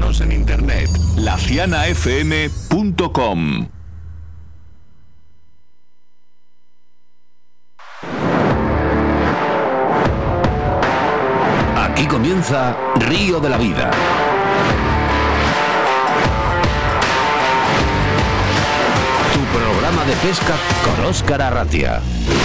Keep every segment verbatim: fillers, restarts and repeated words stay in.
Síguenos en internet, la ciana f m punto com. Aquí comienza Río de la Vida. Tu programa de pesca con Óscar Arratia.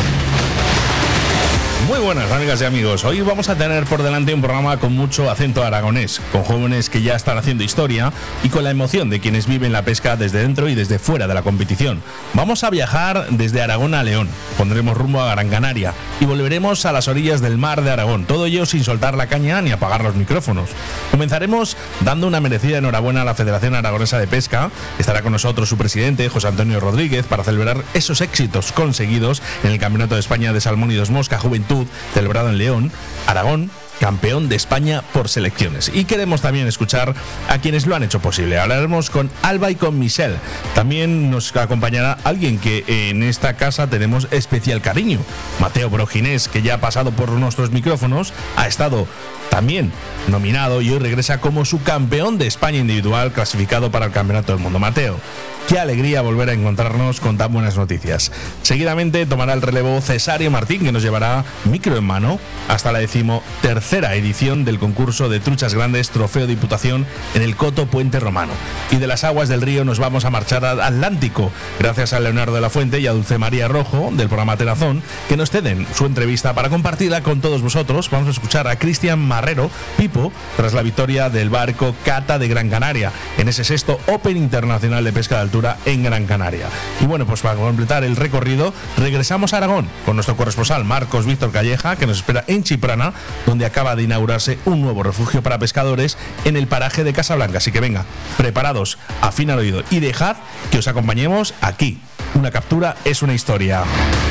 Muy buenas amigas y amigos, hoy vamos a tener por delante un programa con mucho acento aragonés, con jóvenes que ya están haciendo historia y con la emoción de quienes viven la pesca desde dentro y desde fuera de la competición. Vamos a viajar desde Aragón a León, pondremos rumbo a Gran Canaria y volveremos a las orillas del mar de Aragón, todo ello sin soltar la caña ni apagar los micrófonos. Comenzaremos dando una merecida enhorabuena a la Federación Aragonesa de Pesca. Estará con nosotros su presidente, José Antonio Rodríguez, para celebrar esos éxitos conseguidos en el Campeonato de España de Salmónidos Mosca Juventud, celebrado en León, Aragón, campeón de España por selecciones. Y queremos también escuchar a quienes lo han hecho posible. Hablaremos con Alba y con Michelle. También nos acompañará alguien que en esta casa tenemos especial cariño, Mateo Broginés, que ya ha pasado por nuestros micrófonos, ha estado también nominado y hoy regresa como subcampeón de España individual clasificado para el Campeonato del Mundo. Mateo, qué alegría volver a encontrarnos con tan buenas noticias. Seguidamente tomará el relevo Cesario Martín, que nos llevará micro en mano hasta la decimotercera edición del concurso de truchas grandes Trofeo Diputación en el Coto Puente Romano. Y de las aguas del río nos vamos a marchar al Atlántico, gracias a Leonardo de la Fuente y a Dulce María Rojo del programa Tenazón, que nos ceden su entrevista para compartirla con todos vosotros. Vamos a escuchar a Cristian Marrero, Pipo, tras la victoria del barco Cata de Gran Canaria en ese sexto Open Internacional de Pesca de Altura en Gran Canaria. Y bueno, pues para completar el recorrido regresamos a Aragón con nuestro corresponsal Marcos Víctor Calleja, que nos espera en Chiprana, donde acaba de inaugurarse un nuevo refugio para pescadores en el paraje de Casablanca. Así que venga, preparados, afina el oído y dejad que os acompañemos aquí. Una captura es una historia.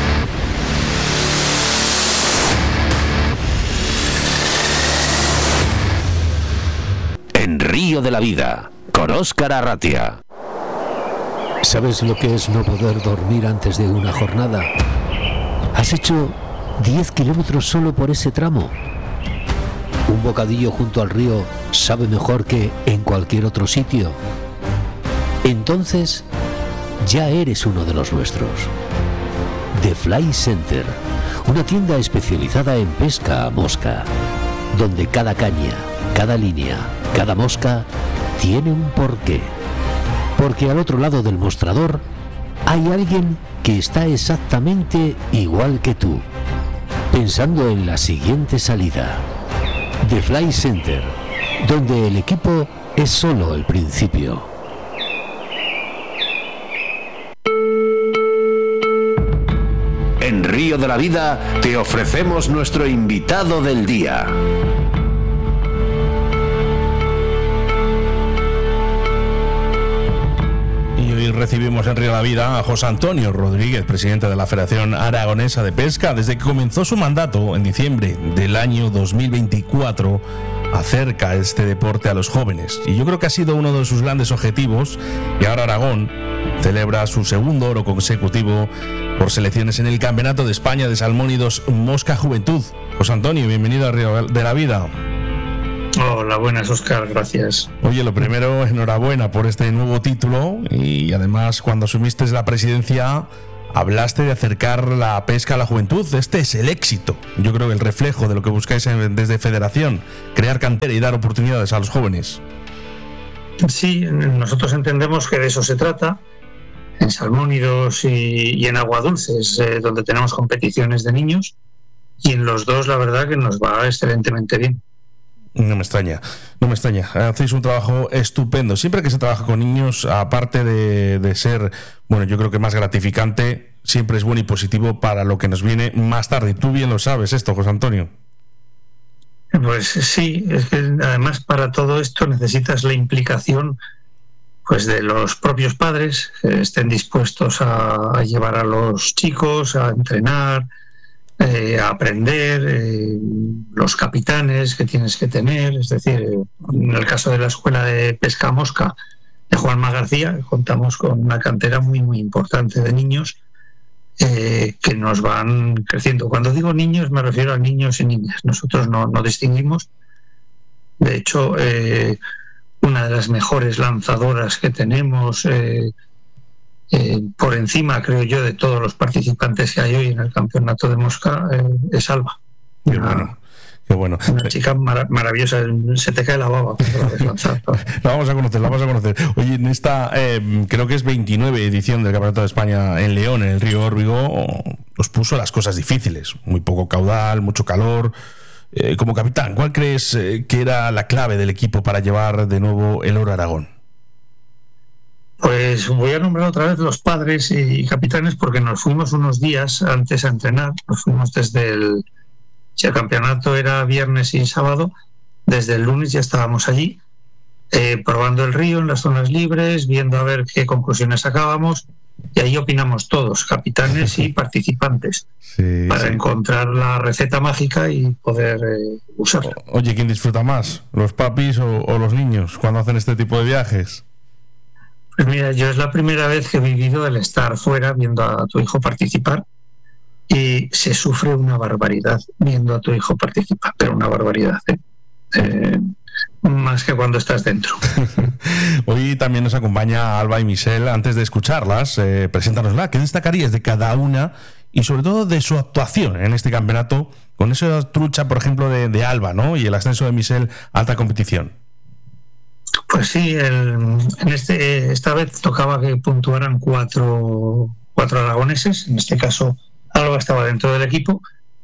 En Río de la Vida, con Óscar Arratia. ¿Sabes lo que es no poder dormir antes de una jornada? ¿Has hecho diez kilómetros solo por ese tramo? ¿Un bocadillo junto al río sabe mejor que en cualquier otro sitio? Entonces, ya eres uno de los nuestros. The Fly Center, una tienda especializada en pesca a mosca, donde cada caña, cada línea, cada mosca tiene un porqué. Porque al otro lado del mostrador hay alguien que está exactamente igual que tú, pensando en la siguiente salida. The Fly Center, donde el equipo es solo el principio. En Río de la Vida te ofrecemos nuestro invitado del día. Recibimos en Río de la Vida a José Antonio Rodríguez, presidente de la Federación Aragonesa de Pesca. Desde que comenzó su mandato en diciembre del año dos mil veinticuatro, acerca este deporte a los jóvenes. Y yo creo que ha sido uno de sus grandes objetivos. Y ahora Aragón celebra su segundo oro consecutivo por selecciones en el Campeonato de España de Salmónidos Mosca Juventud. José Antonio, bienvenido a Río de la Vida. Hola, buenas, Óscar, gracias. Oye, lo primero, enhorabuena por este nuevo título y además cuando asumiste la presidencia hablaste de acercar la pesca a la juventud. Este es el éxito, yo creo que el reflejo de lo que buscáis desde Federación, crear cantera y dar oportunidades a los jóvenes. Sí, nosotros entendemos que de eso se trata, en salmónidos y, y en agua dulce, es eh, donde tenemos competiciones de niños y en los dos la verdad que nos va excelentemente bien. No me extraña, no me extraña. Hacéis un trabajo estupendo. Siempre que se trabaja con niños, aparte de, de ser, bueno, yo creo que más gratificante, siempre es bueno y positivo para lo que nos viene más tarde. Tú bien lo sabes esto, José Antonio. Pues sí, es que además para todo esto necesitas la implicación pues de los propios padres, que estén dispuestos a, a llevar a los chicos a entrenar, Eh, a aprender, eh, los capitanes que tienes que tener, es decir, en el caso de la Escuela de Pesca Mosca de Juanma García, contamos con una cantera muy muy importante de niños eh, que nos van creciendo. Cuando digo niños me refiero a niños y niñas, nosotros no, no distinguimos. De hecho, eh, una de las mejores lanzadoras que tenemos, eh, eh, por encima, creo yo, de todos los participantes que hay hoy en el campeonato de mosca, eh, es Alba. Qué bueno. Qué bueno. Una chica mar- maravillosa, se te cae la baba cuando la ves lanzar. La vamos a conocer, la vamos a conocer. Oye, en esta, eh, creo que es veintinueve edición del Campeonato de España en León, en el río Órbigo, os puso las cosas difíciles. Muy poco caudal, mucho calor. Eh, como capitán, ¿cuál crees eh, que era la clave del equipo para llevar de nuevo el oro a Aragón? Pues voy a nombrar otra vez los padres y capitanes, porque nos fuimos unos días antes a entrenar. Nos fuimos desde el... Si el campeonato era viernes y sábado, desde el lunes ya estábamos allí, eh, probando el río en las zonas libres, viendo a ver qué conclusiones sacábamos, y ahí opinamos todos, capitanes y participantes, sí, para sí. encontrar la receta mágica y poder eh, usarla. Oye, ¿quién disfruta más? ¿Los papis o, o los niños cuando hacen este tipo de viajes? Pues mira, yo es la primera vez que he vivido el estar fuera viendo a tu hijo participar, y se sufre una barbaridad viendo a tu hijo participar, pero una barbaridad, ¿eh? Eh, más que cuando estás dentro. Hoy también nos acompaña Alba y Michelle. Antes de escucharlas, eh, preséntanosla. ¿Qué destacarías de cada una y sobre todo de su actuación en este campeonato, con esa trucha, por ejemplo, de, de Alba, ¿no? Y el ascenso de Michelle a alta competición? Pues sí, el, en este esta vez tocaba que puntuaran cuatro, cuatro aragoneses. En este caso, Alba estaba dentro del equipo.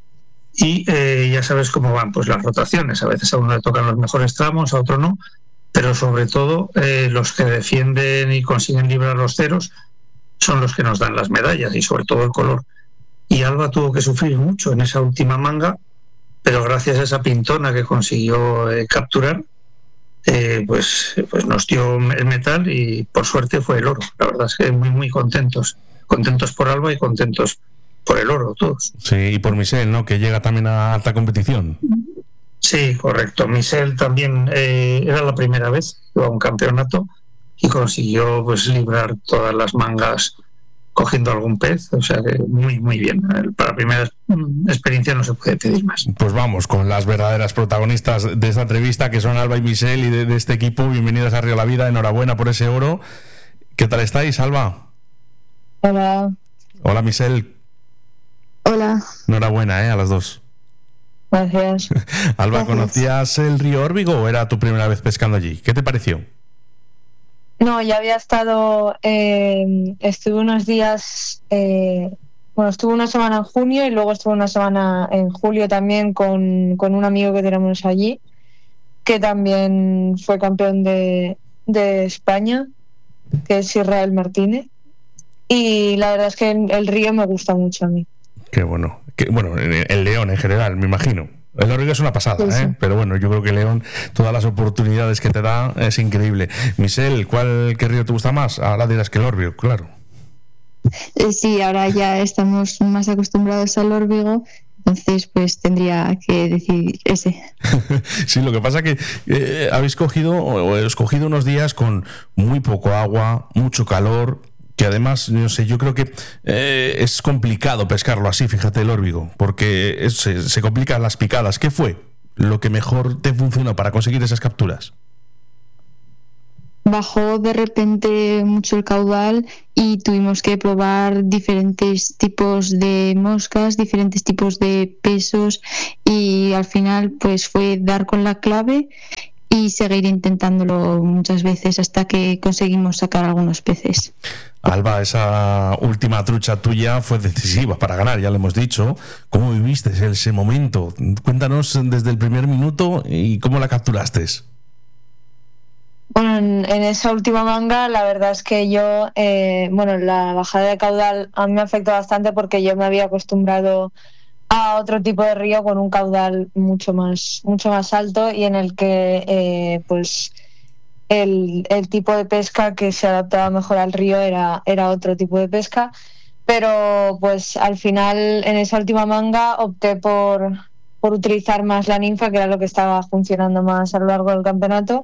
Y eh, ya sabes cómo van pues las rotaciones. A veces a uno le tocan los mejores tramos, a otro no. Pero sobre todo eh, los que defienden y consiguen librar los ceros son los que nos dan las medallas, y sobre todo el color. Y Alba tuvo que sufrir mucho en esa última manga, pero gracias a esa pintona que consiguió eh, capturar, eh, pues, pues nos dio el metal, y por suerte fue el oro. La verdad es que muy muy contentos. Contentos por Alba y contentos por el oro, todos. Sí, y por Michelle, ¿no? Que llega también a alta competición. Sí, correcto. Michelle también eh, era la primera vez que iba a un campeonato y consiguió pues librar todas las mangas cogiendo algún pez, o sea que muy muy bien. Para primera experiencia no se puede pedir más. Pues vamos con las verdaderas protagonistas de esta entrevista, que son Alba y Michelle, y de, de este equipo. Bienvenidas a Río La Vida, enhorabuena por ese oro. ¿Qué tal estáis, Alba? Hola. Hola, Michelle. Hola. Enhorabuena, ¿eh? A las dos. Gracias. Alba, Gracias. ¿conocías el río Órbigo o era tu primera vez pescando allí? ¿Qué te pareció? No, ya había estado, eh, estuve unos días, eh, bueno, estuve una semana en junio y luego estuve una semana en julio también con, con un amigo que tenemos allí, que también fue campeón de, de España, que es Israel Martínez. Y la verdad es que el río me gusta mucho a mí. Qué bueno. Qué, bueno, el León en general, me imagino. El Órbigo es una pasada, sí, sí. ¿eh? Pero bueno, yo creo que León, todas las oportunidades que te da, es increíble. Michelle, ¿cuál qué río te gusta más? Ahora dirás que el Órbigo, claro. Sí, ahora ya estamos más acostumbrados al Órbigo, entonces pues tendría que decidir ese. Sí, lo que pasa que eh, habéis cogido, o os cogido unos días con muy poco agua, mucho calor, que además, no sé, yo creo que eh, es complicado pescarlo así, fíjate, el Órbigo, porque es, se, se complican las picadas. ¿Qué fue lo que mejor te funcionó para conseguir esas capturas? Bajó de repente mucho el caudal y tuvimos que probar diferentes tipos de moscas, diferentes tipos de pesos, y al final pues fue dar con la clave y seguir intentándolo muchas veces hasta que conseguimos sacar algunos peces. Alba, esa última trucha tuya fue decisiva para ganar, ya lo hemos dicho. ¿Cómo viviste ese momento? Cuéntanos desde el primer minuto y cómo la capturaste. Bueno, en, en esa última manga la verdad es que yo, eh, bueno, la bajada de caudal a mí me afectó bastante porque yo me había acostumbrado a otro tipo de río con un caudal mucho más mucho más alto, y en el que eh, pues el, el tipo de pesca que se adaptaba mejor al río era, era otro tipo de pesca, pero pues al final en esa última manga opté por, por utilizar más la ninfa, que era lo que estaba funcionando más a lo largo del campeonato,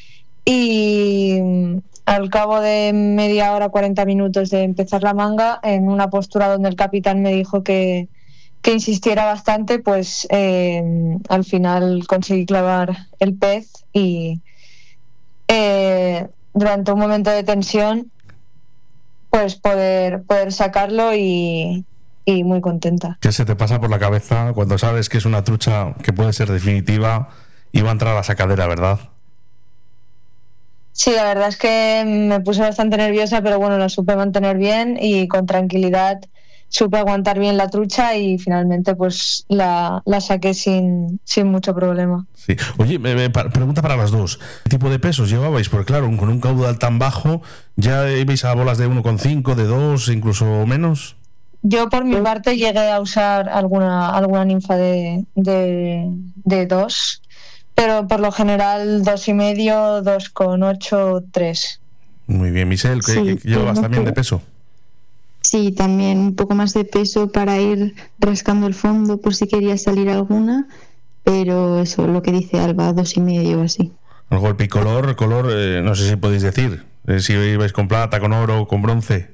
y al cabo de media hora, cuarenta minutos de empezar la manga, en una postura donde el capitán me dijo que que insistiera bastante, pues eh, al final conseguí clavar el pez y eh, durante un momento de tensión, pues poder, poder sacarlo y, y muy contenta. ¿Qué se te pasa por la cabeza cuando sabes que es una trucha que puede ser definitiva y va a entrar a la sacadera, verdad? Sí, la verdad es que me puse bastante nerviosa, pero bueno, la supe mantener bien y con tranquilidad supe aguantar bien la trucha y finalmente pues la, la saqué sin, sin mucho problema. Sí. Oye, me, me, pregunta para las dos. ¿Qué tipo de pesos llevabais? Porque claro, con un caudal tan bajo, ¿ya ibais a bolas de uno coma cinco, de dos, incluso menos? Yo por mi parte llegué a usar alguna, alguna ninfa de, de, de dos, pero por lo general dos y medio, dos con ocho, tres. Muy bien, Michelle, ¿qué, sí, ¿qué llevabas también de peso? Sí, también un poco más de peso para ir rascando el fondo por si quería salir alguna, pero eso, lo que dice Alba, dos y medio o así. El golpe y color, color, eh, no sé si podéis decir, eh, si ibais con plata, con oro, con bronce.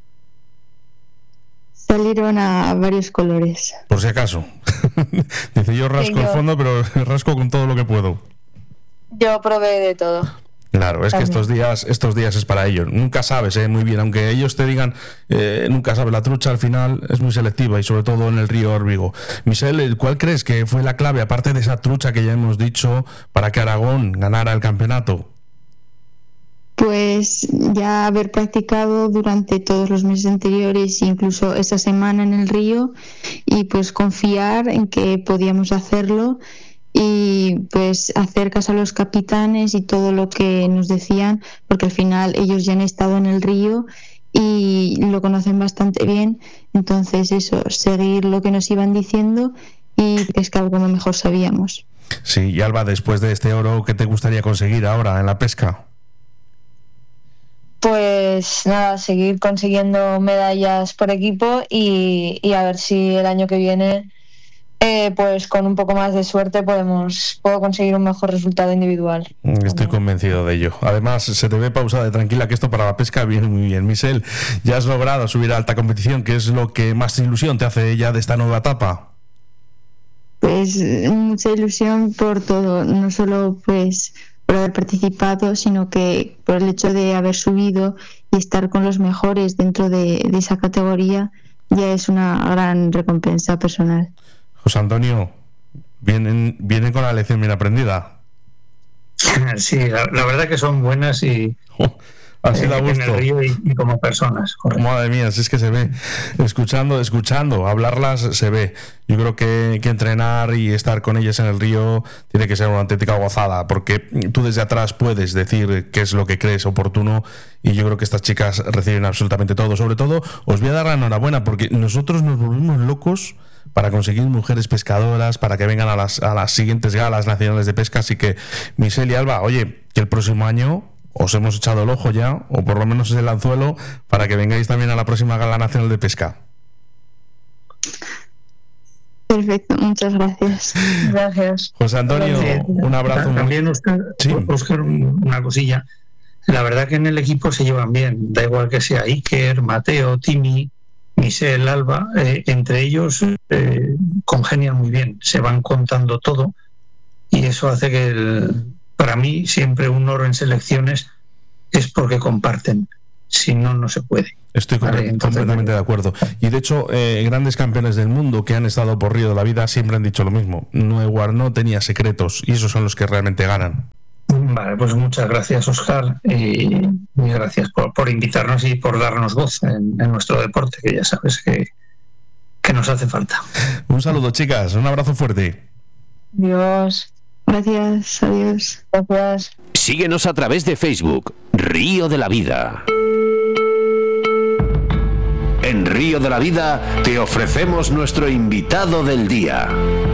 Salieron a varios colores. Por si acaso. Dice, yo rasco sí, yo... el fondo, pero rasco con todo lo que puedo. Yo probé de todo. Claro, es también. que estos días estos días es para ellos. Nunca sabes, ¿eh? Muy bien, aunque ellos te digan, eh, nunca sabes, la trucha al final es muy selectiva y sobre todo en el río Órbigo. Michelle, ¿cuál crees que fue la clave, aparte de esa trucha que ya hemos dicho, para que Aragón ganara el campeonato? Pues ya haber practicado durante todos los meses anteriores, incluso esa semana en el río, y pues confiar en que podíamos hacerlo y pues hacer caso a los capitanes y todo lo que nos decían, porque al final ellos ya han estado en el río y lo conocen bastante bien, entonces eso, seguir lo que nos iban diciendo y pescar como mejor sabíamos. Sí, y Alba, después de este oro, ¿qué te gustaría conseguir ahora en la pesca? Pues nada, seguir consiguiendo medallas por equipo y, y a ver si el año que viene eh, pues con un poco más de suerte podemos puedo conseguir un mejor resultado individual. Estoy convencido de ello. Además, se te ve pausada y tranquila, que esto para la pesca viene muy bien. Michelle, ya has logrado subir a alta competición. ¿Qué es lo que más ilusión te hace ya de esta nueva etapa? Pues mucha ilusión por todo, no solo pues por haber participado, sino que por el hecho de haber subido y estar con los mejores dentro de, de esa categoría ya es una gran recompensa personal. José Antonio, vienen, vienen con la lección bien aprendida. Sí, la, la verdad que son buenas y oh, así da gusto. En el río y, y como personas. Correcto. Madre mía, si es que se ve, escuchando, escuchando, hablarlas se ve. Yo creo que, que entrenar y estar con ellas en el río tiene que ser una auténtica gozada, porque tú desde atrás puedes decir qué es lo que crees oportuno y yo creo que estas chicas reciben absolutamente todo. Sobre todo, os voy a dar la enhorabuena porque nosotros nos volvimos locos para conseguir mujeres pescadoras, para que vengan a las, a las siguientes galas nacionales de pesca. Así que, Michelle y Alba, oye, que el próximo año os hemos echado el ojo ya, o por lo menos el anzuelo, para que vengáis también a la próxima gala nacional de pesca. Perfecto, muchas gracias. Gracias. José Antonio, un abrazo. También, Oscar, ¿sí? Oscar, una cosilla. La verdad que en el equipo se llevan bien, da igual que sea Iker, Mateo, Timi, Michelle, Alba, eh, entre ellos eh, congenian muy bien, se van contando todo y eso hace que el, para mí siempre un oro en selecciones es porque comparten, si no, no se puede. Estoy vale, entonces, completamente de acuerdo. Y de hecho, eh, grandes campeones del mundo que han estado por Río de la Vida siempre han dicho lo mismo. Neuguard no tenía secretos y esos son los que realmente ganan. Vale, pues muchas gracias, Oscar, y muchas gracias por, por invitarnos y por darnos voz en, en nuestro deporte, que ya sabes que, que nos hace falta. Un saludo, chicas, un abrazo fuerte. Dios. Gracias, adiós. Gracias. Síguenos a través de Facebook, Río de la Vida. En Río de la Vida te ofrecemos nuestro invitado del día.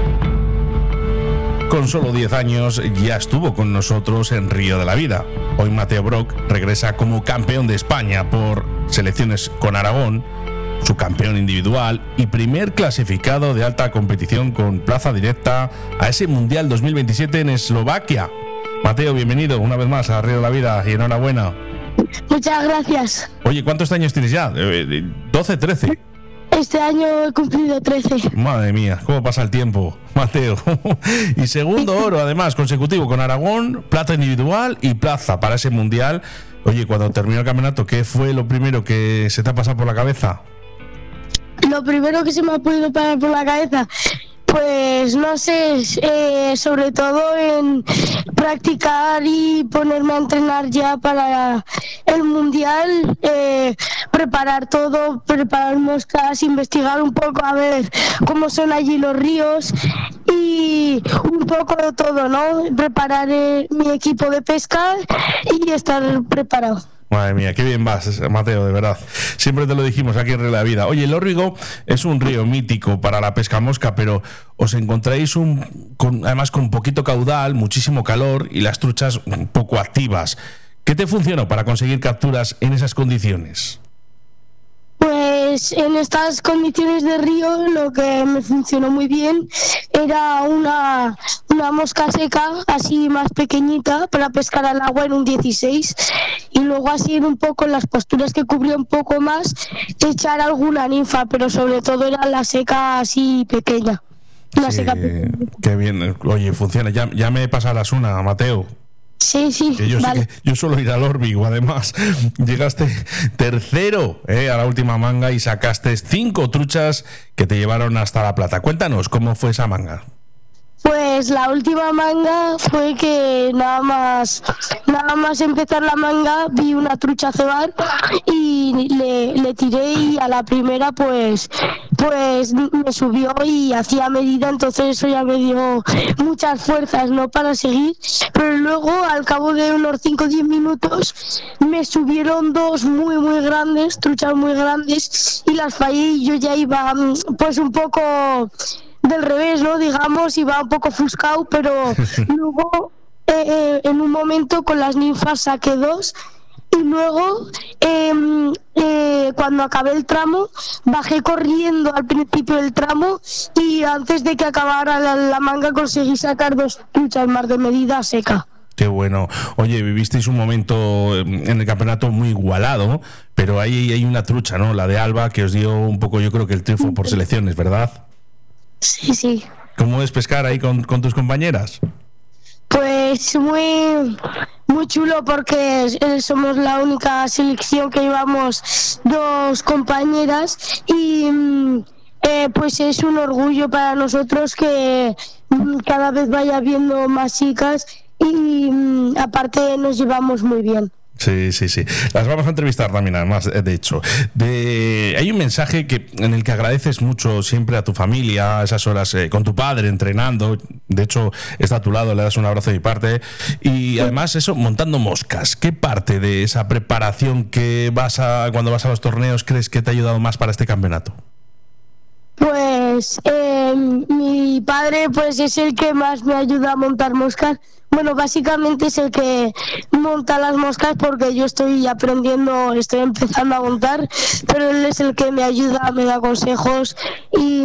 Con solo diez años ya estuvo con nosotros en Río de la Vida. Hoy Mateo Brock regresa como campeón de España por selecciones con Aragón, su campeón individual y primer clasificado de alta competición con plaza directa a ese Mundial dos mil veintisiete en Eslovaquia. Mateo, bienvenido una vez más a Río de la Vida y enhorabuena. Muchas gracias. Oye, ¿cuántos años tienes ya? ¿doce, trece? Eh, este año he cumplido trece. Madre mía, cómo pasa el tiempo, Mateo. Y segundo oro, además, consecutivo con Aragón, plata individual y plaza para ese mundial. Oye, cuando terminó el campeonato, ¿qué fue lo primero que se te ha pasado por la cabeza? Lo primero que se me ha podido pasar por la cabeza, pues no sé, eh, sobre todo en practicar y ponerme a entrenar ya para el mundial, eh, preparar todo, preparar moscas, investigar un poco a ver cómo son allí los ríos y un poco de todo, ¿no? Preparar eh, mi equipo de pesca y estar preparado. Madre mía, qué bien vas, Mateo, de verdad. Siempre te lo dijimos aquí en Río de la Vida. Oye, el Órbigo es un río mítico para la pesca mosca, pero os encontráis un, con, además con poquito caudal, muchísimo calor y las truchas poco activas. ¿Qué te funcionó para conseguir capturas en esas condiciones? Pues en estas condiciones de río lo que me funcionó muy bien era una, una mosca seca, así más pequeñita, para pescar al agua en un dieciséis, y luego así en un poco en las posturas que cubría un poco más, echar alguna ninfa, pero sobre todo era la seca así pequeña. La Sí, seca pequeña. qué bien. Oye, funciona. Ya, ya me pasarás una, Mateo. Sí, sí, Que yo, vale. sé que yo suelo ir al Órbigo, además. Llegaste tercero eh, a la última manga y sacaste cinco truchas que te llevaron hasta la plata. Cuéntanos cómo fue esa manga. Pues la última manga fue que nada más nada más empezar la manga vi una trucha cebar y le, le tiré y a la primera pues pues me subió y hacía medida, entonces eso ya me dio muchas fuerzas, ¿no?, para seguir, pero luego al cabo de unos cinco o diez minutos me subieron dos muy muy grandes, truchas muy grandes, y las fallé y yo ya iba pues un poco del revés, ¿no?, digamos, iba un poco ofuscado, pero luego eh, eh, en un momento con las ninfas saqué dos y luego eh, eh, cuando acabé el tramo bajé corriendo al principio del tramo y antes de que acabara la, la manga conseguí sacar dos truchas más de medida seca. Qué bueno. Oye, vivisteis un momento en el campeonato muy igualado, pero ahí hay una trucha, ¿no?, la de Alba, que os dio un poco, yo creo que el triunfo por selecciones, ¿verdad? Sí, sí. ¿Cómo es pescar ahí con, con tus compañeras? Pues muy muy chulo porque somos la única selección que llevamos dos compañeras y eh, pues es un orgullo para nosotros que cada vez vaya viendo más chicas y aparte nos llevamos muy bien. Sí, sí, sí. Las vamos a entrevistar también, además, de hecho. De... Hay un mensaje que en el que agradeces mucho siempre a tu familia, a esas horas eh, con tu padre entrenando. De hecho, está a tu lado, le das un abrazo de mi parte. Y además, eso, montando moscas. ¿Qué parte de esa preparación que vas a cuando vas a los torneos crees que te ha ayudado más para este campeonato? Pues eh, mi padre pues es el que más me ayuda a montar moscas. Bueno, básicamente es el que monta las moscas porque yo estoy aprendiendo, estoy empezando a montar, pero él es el que me ayuda, me da consejos y,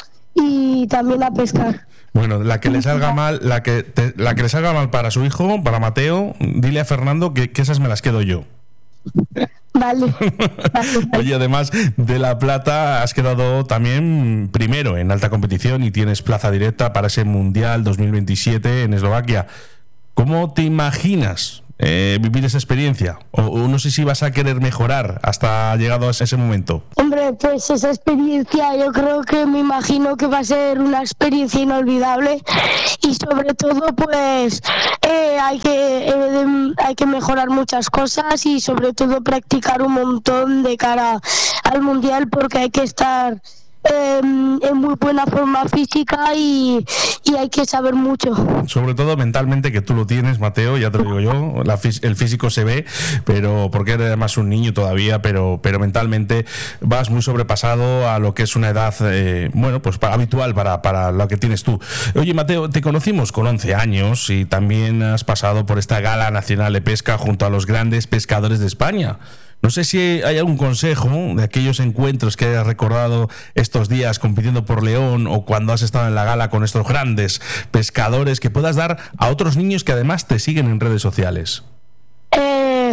y también a pescar. Bueno, la que le salga mal, la que te, la que le salga mal para su hijo, para Mateo, dile a Fernando que, que esas me las quedo yo. Vale. Oye, además de la plata, has quedado también primero en alta competición y tienes plaza directa para ese Mundial dos mil veintisiete en Eslovaquia. ¿Cómo te imaginas eh, vivir esa experiencia? O, o no sé si vas a querer mejorar hasta llegado a ese momento. Hombre, pues esa experiencia yo creo que me imagino que va a ser una experiencia inolvidable y sobre todo pues eh, hay que eh, hay que mejorar muchas cosas y sobre todo practicar un montón de cara al Mundial porque hay que estar Eh, en muy buena forma física y, y hay que saber mucho. Sobre todo mentalmente, que tú lo tienes, Mateo, ya te lo digo yo, la, el físico se ve, pero porque eres además un niño todavía, pero, pero mentalmente vas muy sobrepasado a lo que es una edad, eh, bueno, pues para, habitual para, para lo que tienes tú. Oye, Mateo, te conocimos con once años y también has pasado por esta Gala Nacional de Pesca junto a los grandes pescadores de España. No sé si hay algún consejo de aquellos encuentros que hayas recordado estos días compitiendo por León o cuando has estado en la gala con estos grandes pescadores que puedas dar a otros niños que además te siguen en redes sociales. Eh,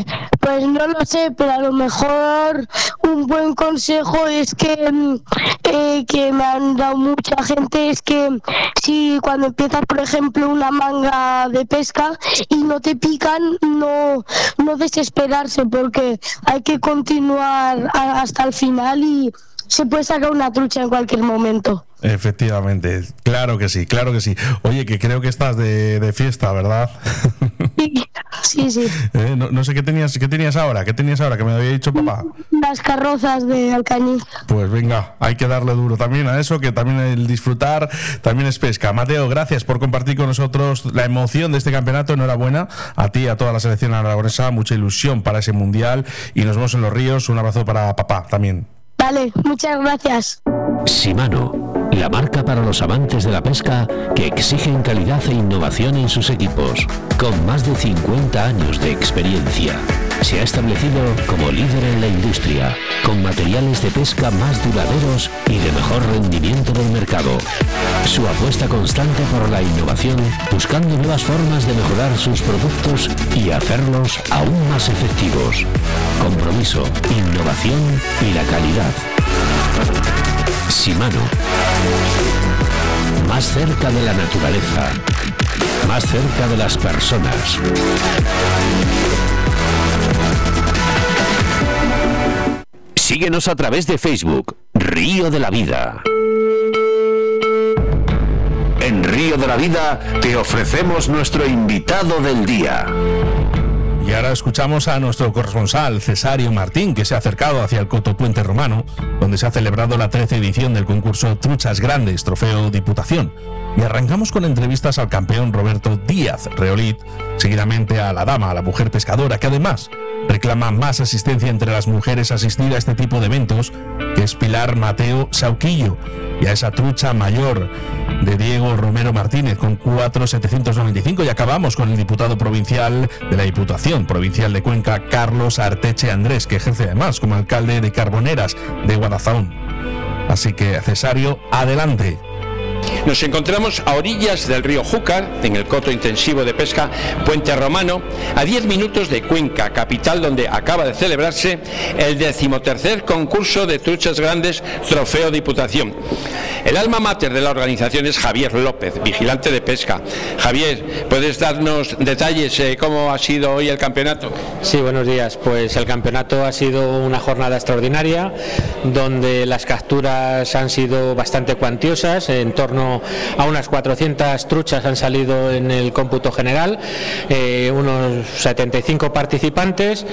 Pues no lo sé, pero a lo mejor un buen consejo es que, eh, que me han dado mucha gente, es que si cuando empiezas, por ejemplo, una manga de pesca y no te pican, no, no desesperarse, porque hay que continuar a, hasta el final y se puede sacar una trucha en cualquier momento. Efectivamente, claro que sí, claro que sí. Oye, que creo que estás de, de fiesta, ¿verdad? Sí, sí, sí. eh, no, no sé qué tenías, qué tenías ahora, qué tenías ahora, que me había dicho papá. Las carrozas de Alcañiz. Pues venga, hay que darle duro también a eso, que también el disfrutar también es pesca. Mateo, gracias por compartir con nosotros la emoción de este campeonato. Enhorabuena a ti y a toda la selección aragonesa, mucha ilusión para ese mundial y nos vemos en los ríos. Un abrazo para papá también. Vale, muchas gracias. Shimano, la marca para los amantes de la pesca que exigen calidad e innovación en sus equipos. Con más de cincuenta años de experiencia, se ha establecido como líder en la industria, con materiales de pesca más duraderos y de mejor rendimiento del mercado. Su apuesta constante por la innovación, buscando nuevas formas de mejorar sus productos y hacerlos aún más efectivos. Compromiso, innovación y la calidad. Shimano. Más cerca de la naturaleza. Más cerca de las personas. Síguenos a través de Facebook, Río de la Vida. En Río de la Vida te ofrecemos nuestro invitado del día. Y ahora escuchamos a nuestro corresponsal, Cesario Martín, que se ha acercado hacia el Coto Puente Romano, donde se ha celebrado la trece edición del concurso Truchas Grandes, Trofeo Diputación. Y arrancamos con entrevistas al campeón Roberto Díaz Reolid, seguidamente a la dama, a la mujer pescadora, que además reclama más asistencia entre las mujeres a asistir a este tipo de eventos, que es Pilar Mateo Sauquillo, y a esa trucha mayor de Diego Romero Martínez con cuatro mil setecientos noventa y cinco. Y acabamos con el diputado provincial de la Diputación Provincial de Cuenca, Carlos Arteche Andrés, que ejerce además como alcalde de Carboneras de Guadalajara. Así que, Cesario, adelante. Nos encontramos a orillas del río Júcar, en el coto intensivo de pesca Puente Romano, a diez minutos de Cuenca, capital donde acaba de celebrarse el decimotercer concurso de truchas grandes Trofeo Diputación. El alma mater de la organización es Javier López, vigilante de pesca. Javier, ¿puedes darnos detalles de cómo ha sido hoy el campeonato? Sí, buenos días. Pues el campeonato ha sido una jornada extraordinaria, donde las capturas han sido bastante cuantiosas, en torno a unas cuatrocientas truchas han salido en el cómputo general, eh, unos setenta y cinco participantes,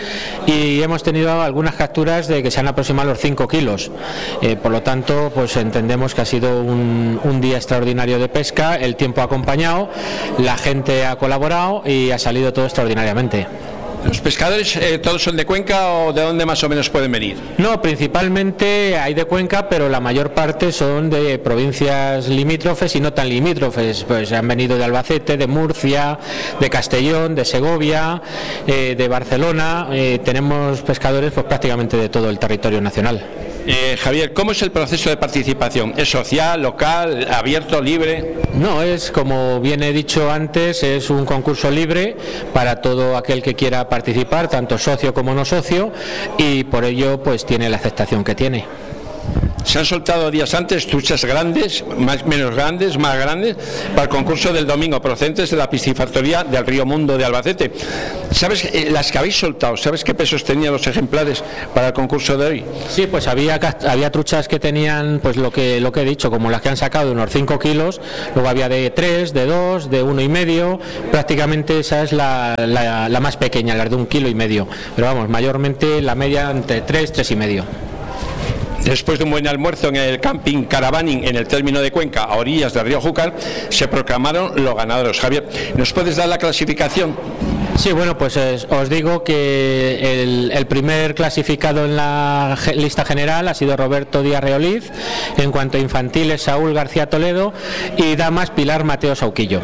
y hemos tenido algunas capturas de que se han aproximado a los cinco kilos. Eh, por lo tanto, pues entendemos que ha sido un, un día extraordinario de pesca, el tiempo ha acompañado, la gente ha colaborado y ha salido todo extraordinariamente. ¿Los pescadores eh, todos son de Cuenca o de dónde más o menos pueden venir? No, principalmente hay de Cuenca, pero la mayor parte son de provincias limítrofes y no tan limítrofes. Pues han venido de Albacete, de Murcia, de Castellón, de Segovia, eh, de Barcelona. Eh, tenemos pescadores pues prácticamente de todo el territorio nacional. Eh, Javier, ¿cómo es el proceso de participación? ¿Es social, local, abierto, libre? No, es como bien he dicho antes, es un concurso libre para todo aquel que quiera participar, tanto socio como no socio, y por ello pues tiene la aceptación que tiene. Se han soltado días antes truchas grandes, más menos grandes, más grandes, para el concurso del domingo, procedentes de la piscifactoría del Río Mundo de Albacete. ¿Sabes eh, las que habéis soltado? ¿Sabes qué pesos tenían los ejemplares para el concurso de hoy? Sí, pues había había truchas que tenían, pues lo que lo que he dicho, como las que han sacado, de unos cinco kilos, luego había de tres, de dos, de uno y medio, prácticamente esa es la, la, la más pequeña, la de un kilo y medio, pero vamos, mayormente la media entre tres, tres y medio. Después de un buen almuerzo en el camping Caravaning en el término de Cuenca, a orillas del río Júcar, se proclamaron los ganadores. Javier, ¿nos puedes dar la clasificación? Sí, bueno, pues eh, os digo que el, el primer clasificado en la ge- lista general ha sido Roberto Díaz Reolid, en cuanto a infantiles Saúl García Toledo y damas Pilar Mateo Sauquillo.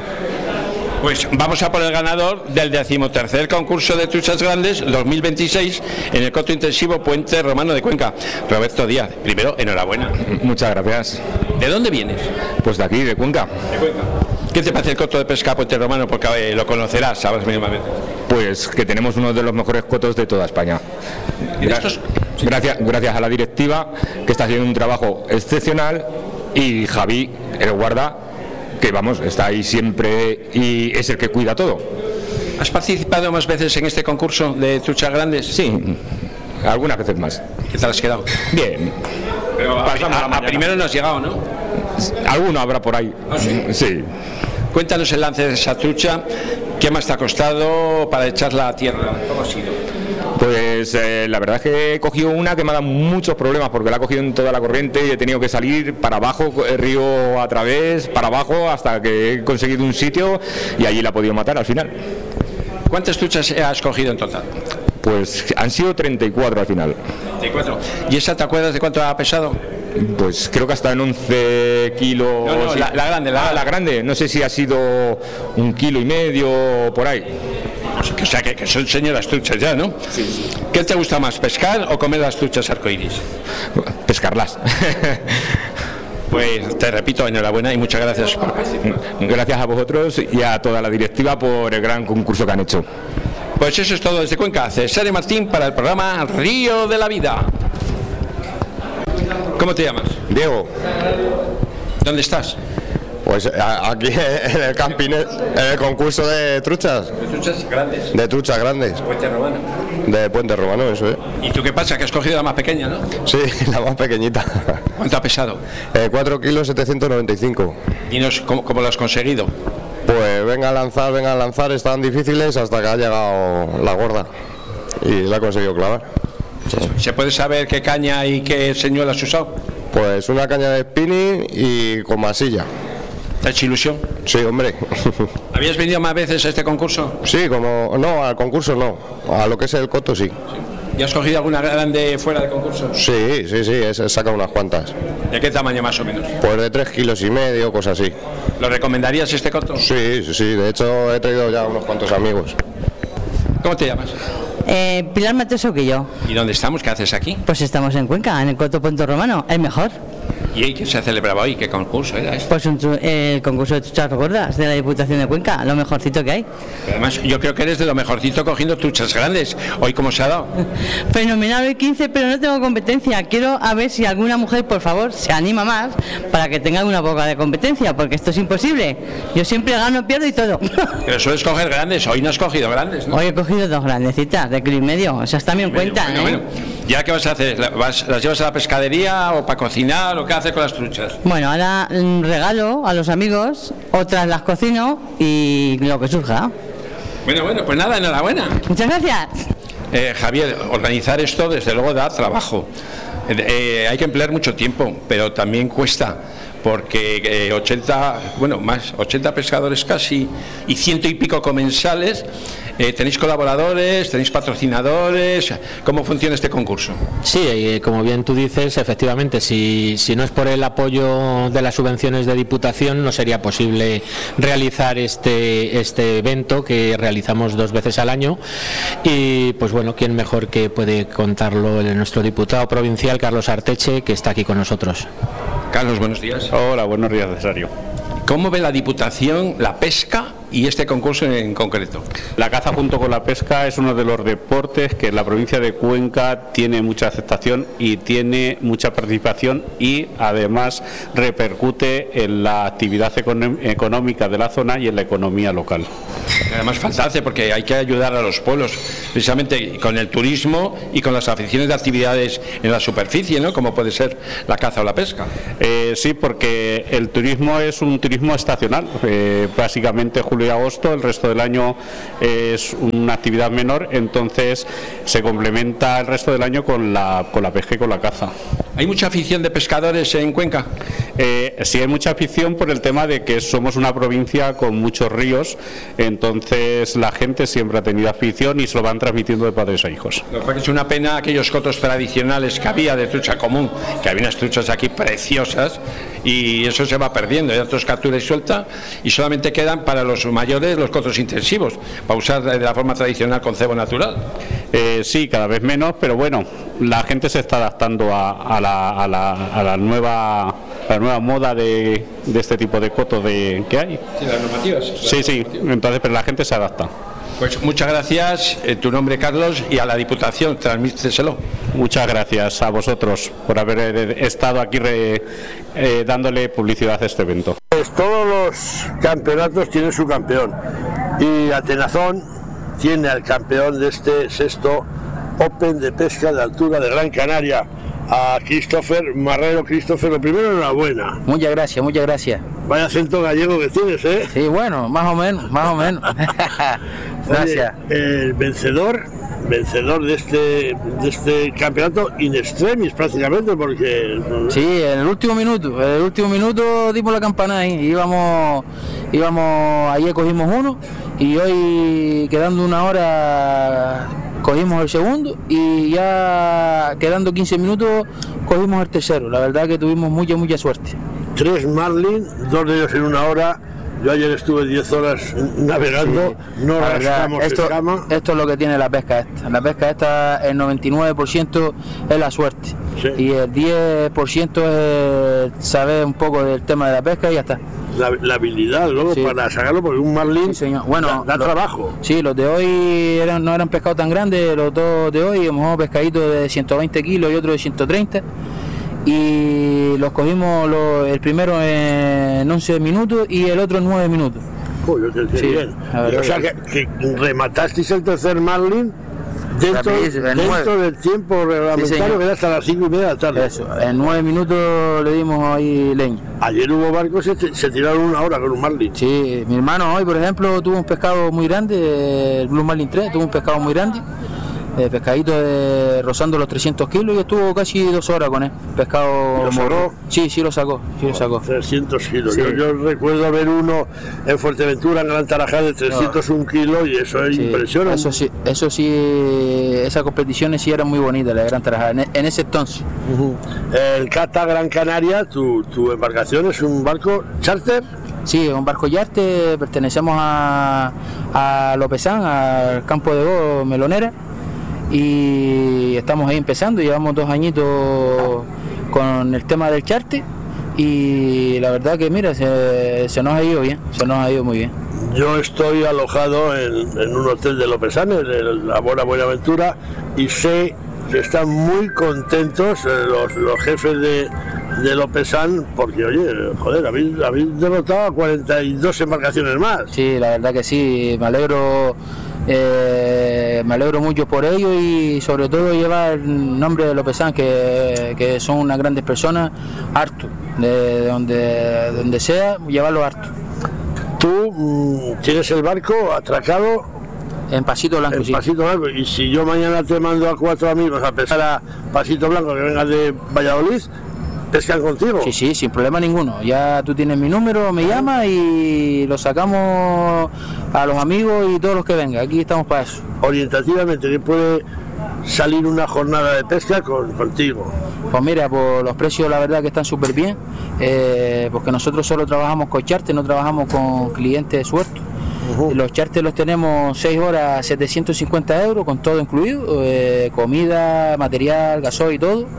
Pues vamos a por el ganador del decimotercer concurso de truchas grandes dos mil veintiséis en el coto intensivo Puente Romano de Cuenca. Roberto Díaz, primero, enhorabuena. Muchas gracias. ¿De dónde vienes? Pues de aquí, de Cuenca. De Cuenca. ¿Qué te parece el coto de pesca Puente Romano? Porque eh, lo conocerás, sabrás mínimamente. Pues Pues que tenemos uno de los mejores cotos de toda España. Gra- gracias, gracias a la directiva, que está haciendo un trabajo excepcional, y Javi, el guarda, que vamos, está ahí siempre y es el que cuida todo. ¿Has participado más veces en este concurso de truchas grandes? Sí, algunas veces más. ¿Qué tal has quedado? Bien. Pero a, a, a primero no has llegado, ¿no? Alguno habrá por ahí. ¿Ah, sí? Sí. Cuéntanos el lance de esa trucha. ¿Qué más te ha costado para echarla a tierra? ¿Cómo ha sido? Pues eh, la verdad es que he cogido una que me ha dado muchos problemas, porque la he cogido en toda la corriente y he tenido que salir para abajo, el río a través, para abajo, hasta que he conseguido un sitio y allí la he podido matar al final. ¿Cuántas truchas has cogido en total? Pues han sido treinta y cuatro al final. treinta y cuatro. ¿Y esa te acuerdas de cuánto ha pesado? Pues creo que hasta en once kilos. No, no, la, la grande. La, ah, la grande. No sé si ha sido un kilo y medio por ahí. O sea, que, que son señoras truchas ya, ¿no? Sí, sí. ¿Qué te gusta más, pescar o comer las truchas arcoíris? Pescarlas. Pues te repito, enhorabuena y muchas gracias por participar. Gracias a vosotros y a toda la directiva por el gran concurso que han hecho. Pues eso es todo desde Cuenca. César y Martín para el programa Río de la Vida. ¿Cómo te llamas? Diego. ¿Dónde estás? Pues a, aquí en el camping, en el concurso de truchas. ¿De truchas grandes? De truchas grandes. Puente Romano. De Puente Romano, eso es. ¿Y tú qué pasa? Que has cogido la más pequeña, ¿no? Sí, la más pequeñita. ¿Cuánto ha pesado? Eh, cuatro kilos setecientos noventa y cinco. Dinos cómo, cómo lo has conseguido. Pues venga a lanzar, venga a lanzar, estaban difíciles hasta que ha llegado la gorda y la ha conseguido clavar. ¿Se puede saber qué caña y qué señuelo has usado? Pues una caña de spinning y con masilla. ¿Te ha hecho ilusión? Sí, hombre. ¿Habías venido más veces a este concurso? Sí, como no, al concurso no, a lo que es el coto sí. sí. ¿Y has cogido alguna grande fuera de concurso? Sí, sí, sí, he sacado unas cuantas. ¿De qué tamaño más o menos? Pues de tres kilos y medio, cosas así. ¿Lo recomendarías este coto? Sí, sí, sí, de hecho he traído ya unos cuantos amigos. ¿Cómo te llamas? Eh, Pilar Mateso que yo. ¿Y dónde estamos? ¿Qué haces aquí? Pues estamos en Cuenca, en el Coto Puente Romano, el mejor. ¿Y qué se celebraba hoy? ¿Qué concurso era este? Pues un, el concurso de truchas gordas de la Diputación de Cuenca, lo mejorcito que hay. Además, yo creo que eres de lo mejorcito cogiendo truchas grandes. ¿Hoy cómo se ha dado? Fenomenal, hoy quince, pero no tengo competencia. Quiero a ver si alguna mujer, por favor, se anima más para que tenga una poca de competencia, porque esto es imposible. Yo siempre gano, pierdo y todo. Pero sueles coger grandes, hoy no has cogido grandes, ¿no? Hoy he cogido dos grandecitas, de kilo y medio, esas también cuentan, bueno, ¿eh? Bueno. ¿Ya qué vas a hacer? ¿Vas, ¿Las llevas a la pescadería o para cocinar o qué haces con las truchas? Bueno, ahora mm, regalo a los amigos, otras las cocino y lo que surja. Bueno, bueno, pues nada, enhorabuena. Muchas gracias. Eh, Javier, organizar esto desde luego da trabajo. Eh, eh, hay que emplear mucho tiempo, pero también cuesta. Porque eh, ochenta, bueno, más, ochenta pescadores casi y ciento y pico comensales, eh, ¿tenéis colaboradores, tenéis patrocinadores? ¿Cómo funciona este concurso? Sí, eh, como bien tú dices, efectivamente, si, si no es por el apoyo de las subvenciones de Diputación, no sería posible realizar este, este evento que realizamos dos veces al año. Y pues bueno, ¿quién mejor que puede contarlo el, nuestro diputado provincial, Carlos Arteche, que está aquí con nosotros? Carlos, buenos días. Hola, buenos días, Cesario. ¿Cómo ve la Diputación la pesca y este concurso en concreto? La caza junto con la pesca es uno de los deportes que en la provincia de Cuenca tiene mucha aceptación y tiene mucha participación y además repercute en la actividad económica de la zona y en la economía local. Además falta hace porque hay que ayudar a los pueblos precisamente con el turismo y con las aficiones de actividades en la superficie, ¿no? Como puede ser la caza o la pesca. Eh, sí, porque el turismo es un turismo estacional, eh, básicamente julio y agosto, el resto del año es una actividad menor, entonces se complementa el resto del año con la, con la pesca y con la caza. ¿Hay mucha afición de pescadores en Cuenca? Eh, sí, hay mucha afición por el tema de que somos una provincia con muchos ríos, entonces la gente siempre ha tenido afición y se lo van transmitiendo de padres a hijos. Lo que es una pena aquellos cotos tradicionales que había de trucha común, que había unas truchas aquí preciosas y eso se va perdiendo, hay otros captura y suelta y solamente quedan para los mayores los cotos intensivos, para usar de la forma tradicional con cebo natural. Eh, sí, cada vez menos, pero bueno, la gente se está adaptando a, a, la, a, la, a la nueva a la nueva moda de, de este tipo de cotos de, que hay. Sí, las normativas. Sí, sí, entonces pero la gente se adapta. Pues muchas gracias, eh, tu nombre Carlos, y a la Diputación, transmíteselo. Muchas gracias a vosotros por haber estado aquí re, eh, dándole publicidad a este evento. Pues todos los campeonatos tienen su campeón y Atenazón tiene al campeón de este sexto Open de pesca de altura de Gran Canaria, a Christopher Marrero. Christopher, lo primero, enhorabuena. Muchas gracias, muchas gracias. Vaya acento gallego que tienes, ¿eh? Sí, bueno, más o menos, más o menos. Gracias. Oye, el vencedor, vencedor de este, de este campeonato in extremis prácticamente, porque... Sí, en el último minuto, en el último minuto dimos la campana ahí, íbamos, íbamos, ayer cogimos uno y hoy quedando una hora cogimos el segundo y ya quedando quince minutos cogimos el tercero. La verdad que tuvimos mucha, mucha suerte. Tres marlin, dos de ellos en una hora. Yo ayer estuve diez horas navegando, sí, no rascamos esto, escama. Esto es lo que tiene la pesca esta. La pesca esta, el noventa y nueve por ciento es la suerte, sí, y el diez por ciento es saber un poco del tema de la pesca y ya está. La, la habilidad luego, sí, para sacarlo, porque un marlin, sí, bueno, da, da lo, trabajo. Sí, los de hoy eran, no eran pescados tan grandes, los dos de hoy, a lo mejor pescaditos de ciento veinte kilos y otro de ciento treinta. Y los cogimos los, el primero en once minutos y el otro en nueve minutos. Uy, qué, qué sí, bien. O sea, que, que rematasteis el tercer marlin dentro, dentro del tiempo reglamentario, sí, que era hasta las cinco y media de la tarde. Eso, en nueve minutos le dimos ahí leña. Ayer hubo barcos y se, se tiraron una hora con un marlin. Sí, mi hermano hoy, por ejemplo, tuvo un pescado muy grande, el Blue Marlin tres, tuvo un pescado muy grande. Eh, pescadito de, rozando los trescientos kilos y estuvo casi dos horas con él. Pescado. ¿Lo sacó? Sí, sí lo sacó, sí lo sacó. trescientos kilos. Sí. Yo, yo recuerdo ver uno en Fuerteventura, en Gran Tarajal, de trescientos uno kilos y eso es, sí, impresionante. Eso sí, eso sí, esas competiciones sí eran muy bonitas, la de Gran Tarajal, en, en ese entonces. Uh-huh. El Cata Gran Canaria, tu, tu embarcación es un barco charter. Sí, un barco yarte, pertenecemos a, a Lopezán, al campo de Go Melonera. Y estamos ahí empezando, llevamos dos añitos con el tema del charter y la verdad que mira, se, se nos ha ido bien, se nos ha ido muy bien. Yo estoy alojado en, en un hotel de Lopezán, en la Buena Buenaventura, y sé que están muy contentos los, los jefes de, de Lopezán porque, oye, joder, habéis, habéis derrotado a cuarenta y dos embarcaciones más. Sí, la verdad que sí, me alegro. Eh, me alegro mucho por ello y sobre todo llevar el nombre de Lopezán, que, que son unas grandes personas, harto, de, de donde, de donde sea, llevarlo harto. Tú mmm, tienes el barco atracado en Pasito Blanco, en sí. Pasito Blanco, y si yo mañana te mando a cuatro amigos a pescar a Pasito Blanco que vengan de Valladolid, ¿pescan contigo? Sí, sí, sin problema ninguno. Ya tú tienes mi número, me llamas y lo sacamos a los amigos y todos los que vengan. Aquí estamos para eso. Orientativamente, ¿qué puede salir una jornada de pesca con, contigo? Pues mira, por los precios la verdad que están súper bien, eh, porque nosotros solo trabajamos con charter, no trabajamos con clientes sueltos. Uh-huh. Los charters los tenemos seis horas, setecientos cincuenta euros, con todo incluido, eh, comida, material, gasoil y todo.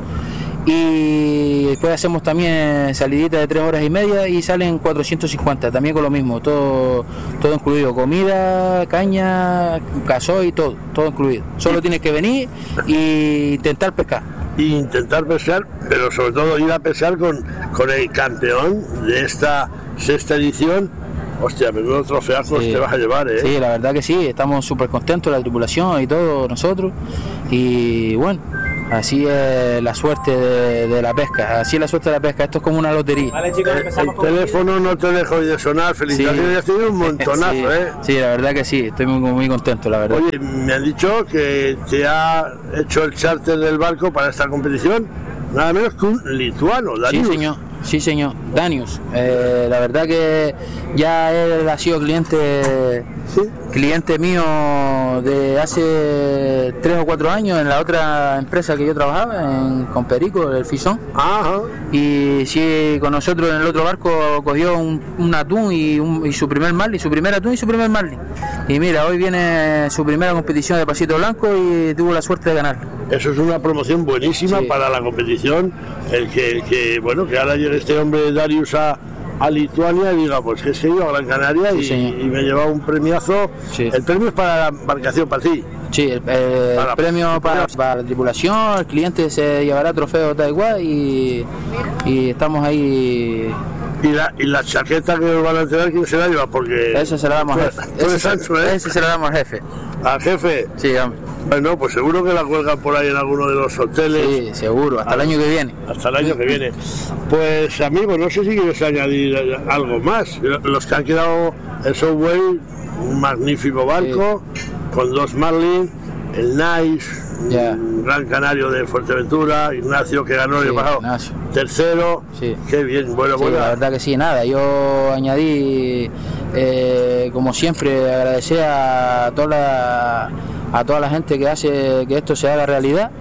Y después hacemos también saliditas de tres horas y media y salen cuatrocientos cincuenta, también con lo mismo, todo todo incluido, comida, caña, gasoil, todo, todo incluido. Solo tienes que venir e intentar pescar. Y intentar pescar, pero sobre todo ir a pescar con, con el campeón de esta sexta edición. Hostia, menudo trofeazos sí, te vas a llevar, ¿eh? Sí, la verdad que sí, estamos súper contentos, la tripulación y todos nosotros. Y bueno, así es la suerte de, de la pesca, así es la suerte de la pesca, esto es como una lotería. Vale, chicos, el, el teléfono no te dejo de sonar, felicitaciones, sí, has tenido un montonazo, sí, ¿eh? Sí, la verdad que sí, estoy muy, muy contento, la verdad. Oye, me han dicho que te ha hecho el charter del barco para esta competición, nada menos que un lituano, Danius. Sí, señor, sí, señor, Danius. Eh, la verdad que ya él ha sido cliente, ¿sí? cliente mío de hace tres o cuatro años en la otra empresa que yo trabajaba, en, con Perico, el Fisón. Ajá. Y sí, con nosotros en el otro barco cogió un, un atún y, un, y su primer marlin, su primer atún y su primer marlin. Y mira, hoy viene su primera competición de Pasito Blanco y tuvo la suerte de ganar. Eso es una promoción buenísima, sí, para la competición, el que, el que bueno, que ahora llegue este hombre Darius a, a Lituania y diga, pues que es que he ido a Gran Canaria y, Sí, y me he llevado un premiazo. Sí. El premio es para la embarcación, para ti. Sí, el, eh, Para- el premio para, para la tripulación, el cliente se llevará trofeo tal igual y, y estamos ahí. Y la, y la chaqueta que nos van a entregar, ¿quién se la lleva? Porque Eso se la damos al jefe. Tú eres Ese, Sancho, ¿eh? ese se lo damos al jefe. ¿Al jefe? Sí, hombre. Bueno, pues seguro que la cuelgan por ahí en alguno de los hoteles. Sí, seguro, hasta el año que viene. Hasta el año que viene. Pues amigos, no sé si quieres añadir algo más. Los que han quedado el Subway, un magnífico barco, con dos Marlin, el Nice, Ya. un Gran Canario de Fuerteventura, Ignacio que ganó el Sí, año pasado, Ignacio. tercero. Sí. Qué bien, bueno, Sí, bueno. la verdad que sí, nada, yo añadí, eh, como siempre, agradecer a toda la, a toda la gente que hace que esto se haga realidad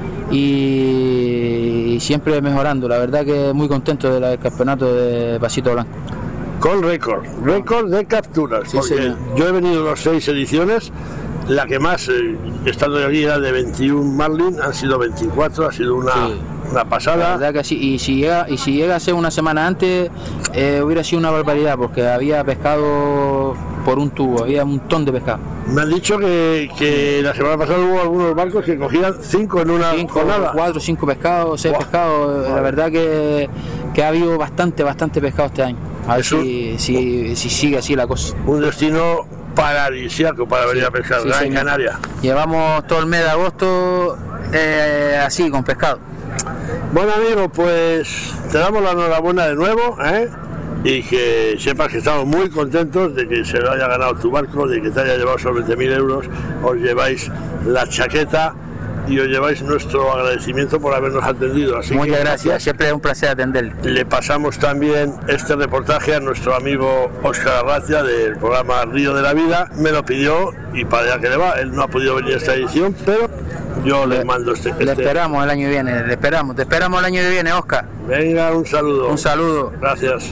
y, y siempre mejorando, la verdad que muy contento del campeonato de Pasito Blanco. Con récord, récord de capturas, Sí, porque señor. yo he venido las seis ediciones, la que más, eh, estando aquí era de veintiún Marlin, han sido veinticuatro, ha sido una, Sí. una La pasada. verdad que sí, y si llega, y si llega a ser una semana antes, eh, hubiera sido una barbaridad, porque había pescado por un tubo, había un montón de pescado. Me han dicho que, que la semana pasada hubo algunos barcos que cogían cinco en una Cinco, jornada. cuatro, cinco pescados, seis pescados, la verdad que, que ha habido bastante, bastante pescado este año. A ver si, si, si sigue así la cosa. Un destino paradisíaco para venir a pescar, Sí, Gran señor. Canaria. Llevamos todo el mes de agosto eh, así, con pescado. Bueno amigos, pues te damos la enhorabuena de nuevo, ¿eh? Y que sepas que estamos muy contentos de que se lo haya ganado tu barco, de que te haya llevado esos veinte mil euros, os lleváis la chaqueta y os lleváis nuestro agradecimiento por habernos atendido. Así Muchas que gracias, siempre es un placer atenderle. le pasamos también este reportaje a nuestro amigo Óscar Arratia del programa Río de la Vida. Me lo pidió y para allá que le va. Él no ha podido venir a esta edición, pero yo le, mando este, Le este- esperamos el año que viene, le esperamos, te esperamos el año que viene, Oscar. Venga, un saludo. Un saludo. Gracias.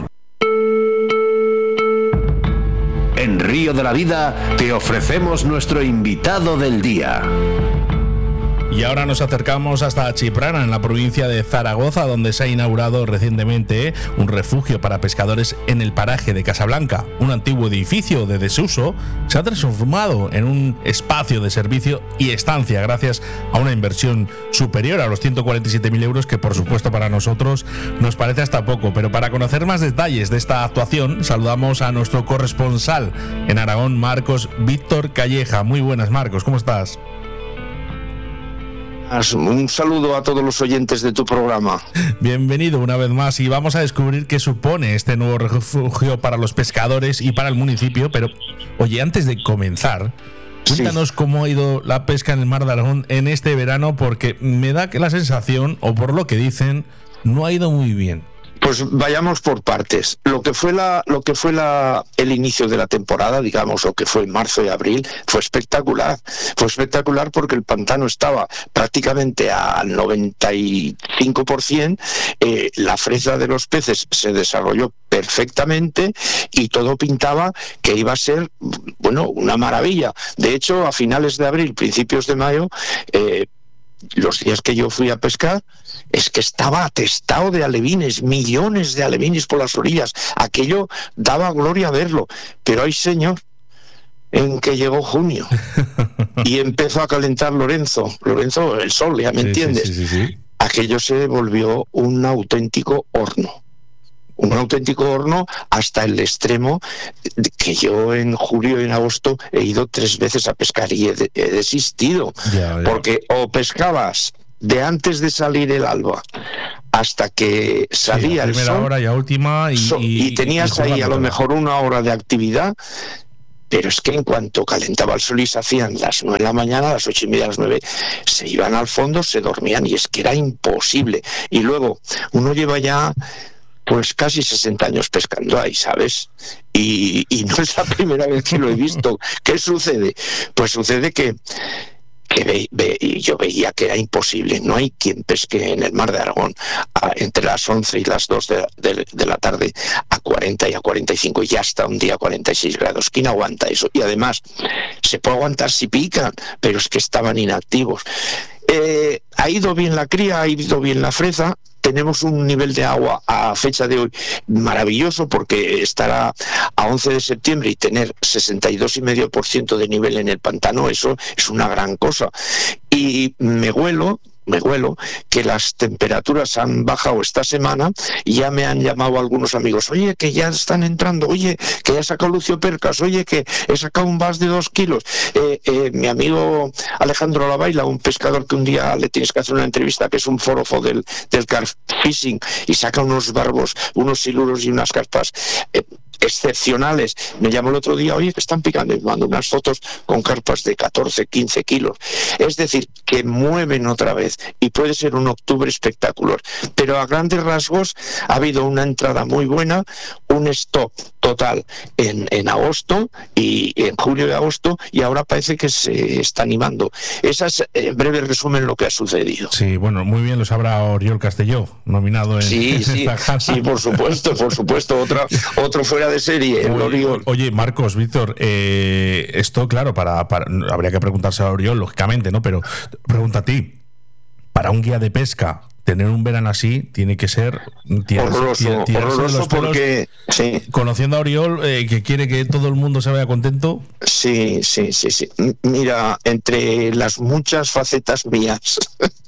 En Río de la Vida te ofrecemos nuestro invitado del día. Y ahora nos acercamos hasta Chiprana, en la provincia de Zaragoza, donde se ha inaugurado recientemente un refugio para pescadores en el paraje de Casablanca. Un antiguo edificio de desuso se ha transformado en un espacio de servicio y estancia gracias a una inversión superior a los ciento cuarenta y siete mil euros, que por supuesto para nosotros nos parece hasta poco. Pero para conocer más detalles de esta actuación, saludamos a nuestro corresponsal en Aragón, Marcos Víctor Calleja. Muy buenas, Marcos, ¿cómo estás? Un saludo a todos los oyentes de tu programa. Bienvenido una vez más y vamos a descubrir qué supone este nuevo refugio para los pescadores y para el municipio. Pero, oye, antes de comenzar, cuéntanos sí. cómo ha ido la pesca en el Mar de Aragón en este verano, porque me da que la sensación, o por lo que dicen, no ha ido muy bien. Pues vayamos por partes. Lo que fue la, lo que fue la, el inicio de la temporada, digamos, lo que fue en marzo y abril, fue espectacular. Fue espectacular porque el pantano estaba prácticamente al noventa y cinco por ciento, eh, la fresa de los peces se desarrolló perfectamente y todo pintaba que iba a ser, bueno, una maravilla. De hecho, a finales de abril, principios de mayo, eh, los días que yo fui a pescar, es que estaba atestado de alevines, millones de alevines por las orillas. Aquello daba gloria verlo. Pero ay, señor, en que llegó junio y empezó a calentar Lorenzo. Lorenzo, el sol, ya me sí, entiendes. Sí, sí, sí, sí. Aquello se volvió un auténtico horno. Un auténtico horno hasta el extremo que yo en julio y en agosto he ido tres veces a pescar y he, de, he desistido. Ya, ya. Porque o pescabas de antes de salir el alba hasta que salía sí, el primera sol, hora y a última y, y, y tenías y ahí a lo mejor una hora de actividad. Pero es que en cuanto calentaba el sol y se hacían las nueve de la mañana, las ocho y media, las nueve, se iban al fondo, se dormían y es que era imposible. Y luego uno lleva ya pues casi sesenta años pescando ahí, ¿sabes? Y, y no es la primera vez que lo he visto. ¿Qué sucede? Pues sucede que, que ve, ve, yo veía que era imposible. No hay quien pesque en el Mar de Aragón a, entre las once y las dos de, de, de la tarde a cuarenta y a cuarenta y cinco y hasta un día a cuarenta y seis grados. ¿Quién aguanta eso? Y además, se puede aguantar si pican, pero es que estaban inactivos. Eh, ha ido bien la cría, ha ido bien la fresa. tenemos un nivel de agua a fecha de hoy maravilloso, porque estará a once de septiembre y tener sesenta y dos coma cinco por ciento de nivel en el pantano, eso es una gran cosa. Y me huelo me huelo que las temperaturas han bajado esta semana y ya me han llamado algunos amigos, oye, que ya están entrando, oye, que ya he sacado Lucio Percas, oye, que he sacado un bass de dos kilos. Eh, eh, mi amigo Alejandro Lavaila, un pescador que un día le tienes que hacer una entrevista, que es un forofo del, del carp fishing, y saca unos barbos, unos siluros y unas carpas eh, excepcionales. Me llamó el otro día, oye, que están picando, y me mandó unas fotos con carpas de catorce, quince kilos. Es decir, que mueven otra vez, y puede ser un octubre espectacular. Pero a grandes rasgos ha habido una entrada muy buena, un stop total en, en agosto y en julio y agosto, y ahora parece que se está animando. Ese es, en breve resumen, lo que ha sucedido. Sí, bueno, muy bien lo sabrá Oriol Castelló, nominado en sí, sí, sí, por supuesto, por supuesto, otro, otro fuera de serie, el Oriol. Oye, Marcos, Víctor, eh, esto, claro, para, para habría que preguntarse a Oriol, lógicamente, ¿no? Pero pregunta a ti, para un guía de pesca, tener un verano así tiene que ser horroroso, horroroso porque sí. Conociendo a Oriol, eh, que quiere que todo el mundo se vaya contento. Sí, sí, sí, sí. Mira, entre las muchas facetas mías,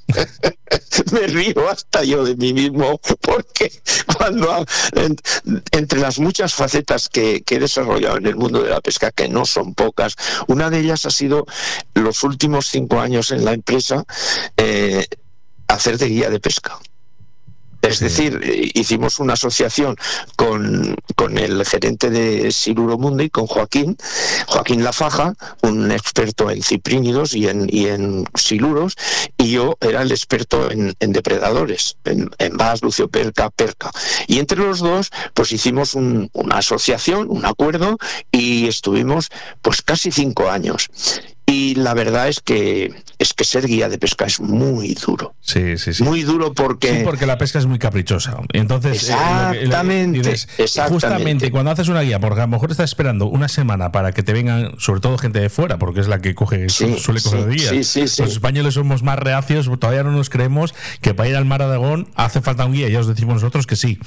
me río hasta yo de mí mismo, porque cuando en, entre las muchas facetas que, que he desarrollado en el mundo de la pesca, que no son pocas, una de ellas ha sido los últimos cinco años en la empresa, eh, hacer de guía de pesca. Es decir, hicimos una asociación con, con el gerente de Siluro Mundi, con Joaquín, Joaquín Lafaja, un experto en ciprínidos y en, y en siluros, y yo era el experto en, en depredadores, en, en bass, Lucio Perca, Perca. Y entre los dos, pues hicimos un, una asociación, un acuerdo, y estuvimos pues casi cinco años. Y la verdad es que es que ser guía de pesca es muy duro. Sí, sí, sí. Muy duro porque... Sí, porque la pesca es muy caprichosa. Entonces, exactamente, eh, lo que, lo que dices, exactamente. Justamente cuando haces una guía, porque a lo mejor estás esperando una semana para que te vengan, sobre todo gente de fuera, porque es la que coge sí, suele coger sí, guías. Sí, sí, sí. Los españoles somos más reacios, todavía no nos creemos que para ir al Mar Aragón hace falta un guía. Ya os decimos nosotros que sí.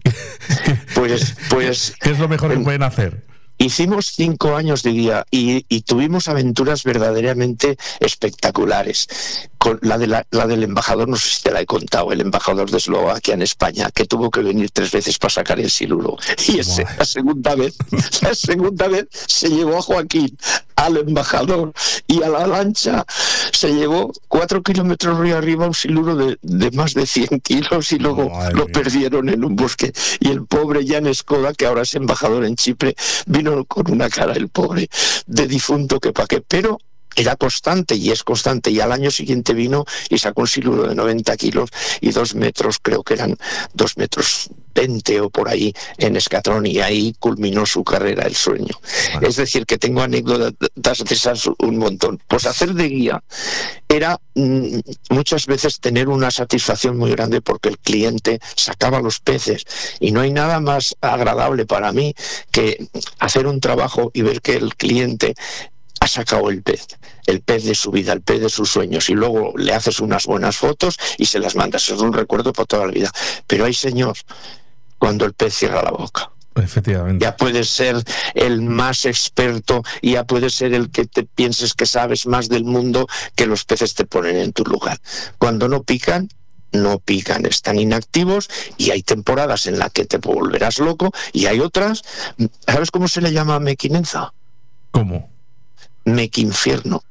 Pues, pues... ¿Qué es lo mejor que pueden hacer? Hicimos cinco años de guía y, y tuvimos aventuras verdaderamente espectaculares. Con la, de la, la del embajador, no sé si te la he contado, el embajador de Eslovaquia en España, que tuvo que venir tres veces para sacar el siluro. Y ese, la segunda vez, la segunda vez se llevó a Joaquín, al embajador, y a la lancha se llevó cuatro kilómetros río arriba un siluro de, de más de cien kilos, y luego Madre lo mía. perdieron en un bosque. Y el pobre Jan Skoda, que ahora es embajador en Chipre, vino con una cara, el pobre, de difunto que pa' qué. Pero era constante y es constante, y al año siguiente vino y sacó un siluro de noventa kilos y dos metros, creo que eran dos metros veinte o por ahí en escatrón, y ahí culminó su carrera, el sueño. Bueno. Es decir, que tengo anécdotas de esas un montón. Pues hacer de guía era mm, muchas veces tener una satisfacción muy grande, porque el cliente sacaba los peces, y no hay nada más agradable para mí que hacer un trabajo y ver que el cliente ha sacado el pez, el pez de su vida, el pez de sus sueños, y luego le haces unas buenas fotos y se las mandas. Es un recuerdo para toda la vida. Pero hay, señor, cuando el pez cierra la boca. Efectivamente. Ya puedes ser el más experto, y ya puedes ser el que te pienses que sabes más del mundo, que los peces te ponen en tu lugar. Cuando no pican, no pican, están inactivos, y hay temporadas en las que te volverás loco, y hay otras. ¿Sabes cómo se le llama a mequinenza? ¿Cómo? Mequinfierno.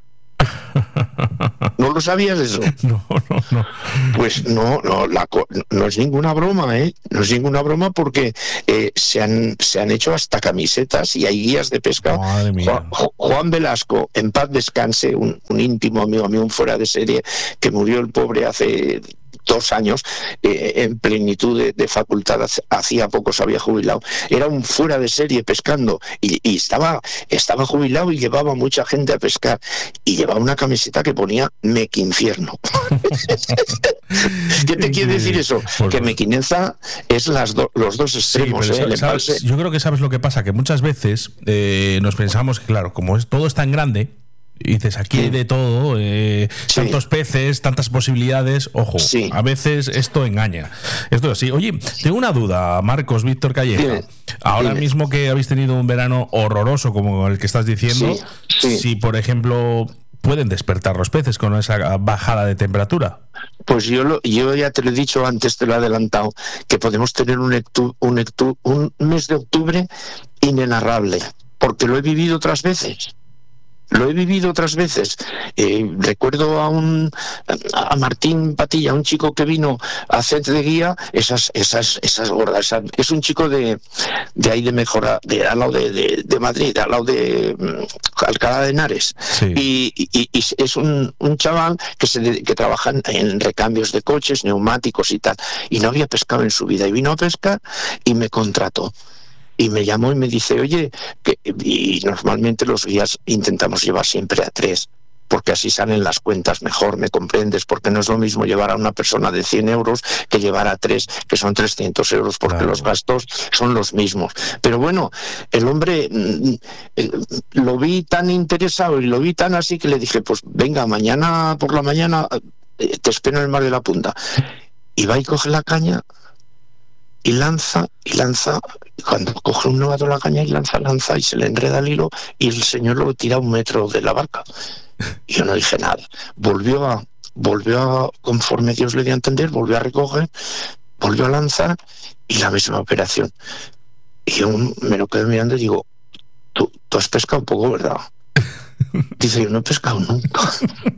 ¿No lo sabías eso? No, no, no. Pues no, no, la, no es ninguna broma, ¿eh? No es ninguna broma, porque eh, se han se han hecho hasta camisetas, y hay guías de pesca. Madre mía. Juan, Juan Velasco, en paz descanse, un, un íntimo amigo mío, un fuera de serie, que murió el pobre hace dos años, eh, en plenitud de, de facultad, hacía poco se había jubilado. Era un fuera de serie pescando, y, y estaba, estaba jubilado, y llevaba mucha gente a pescar, y llevaba una camiseta que ponía Mequinfierno. ¿Qué te quiere decir eso? Pues que Mequinenza es las do, los dos extremos. Sí, ¿eh? sabes, yo creo que sabes lo que pasa, que muchas veces eh, nos pensamos que, claro, como es, todo es tan grande, Y dices, aquí hay de todo, eh, sí. tantos peces, tantas posibilidades. Ojo, sí. a veces esto engaña. Esto sí. Oye, tengo una duda, Marcos, Víctor Calleja. Dime. Ahora Dime. mismo que habéis tenido un verano horroroso como el que estás diciendo, sí. Sí. si por ejemplo pueden despertar los peces con esa bajada de temperatura. Pues yo lo, yo ya te lo he dicho antes, te lo he adelantado, que podemos tener un, ectu, un, ectu, un mes de octubre inenarrable, porque lo he vivido otras veces. Lo he vivido otras veces. Eh, recuerdo a un a Martín Patilla, un chico que vino a hacer de guía, esas esas esas gordas. Esas, es un chico de de ahí de Mejora, de al lado de, de, de Madrid, al lado de um, Alcalá de Henares. Sí. Y, y, y es un, un chaval que se que trabaja en recambios de coches, neumáticos y tal. Y no había pescado en su vida. Y vino a pescar y me contrató. Y me llamó y me dice, oye, que, y normalmente los guías intentamos llevar siempre a tres, porque así salen las cuentas mejor, ¿me comprendes? Porque no es lo mismo llevar a una persona de cien euros que llevar a tres, que son trescientos euros, porque claro. los gastos son los mismos. Pero bueno, el hombre eh, lo vi tan interesado y lo vi tan así que le dije, pues venga, mañana por la mañana eh, te espero en el Mar de la Punta. Y va y coge la caña y lanza, y lanza, y cuando coge un novato la caña y lanza, lanza, y se le enreda el hilo, y el señor lo tira a un metro de la barca. Y yo no dije nada. Volvió a, volvió a, conforme Dios le dio a entender, volvió a recoger, volvió a lanzar, y la misma operación. Y yo me lo quedé mirando y digo, tú, tú has pescado un poco, ¿verdad? Dice, yo no he pescado nunca.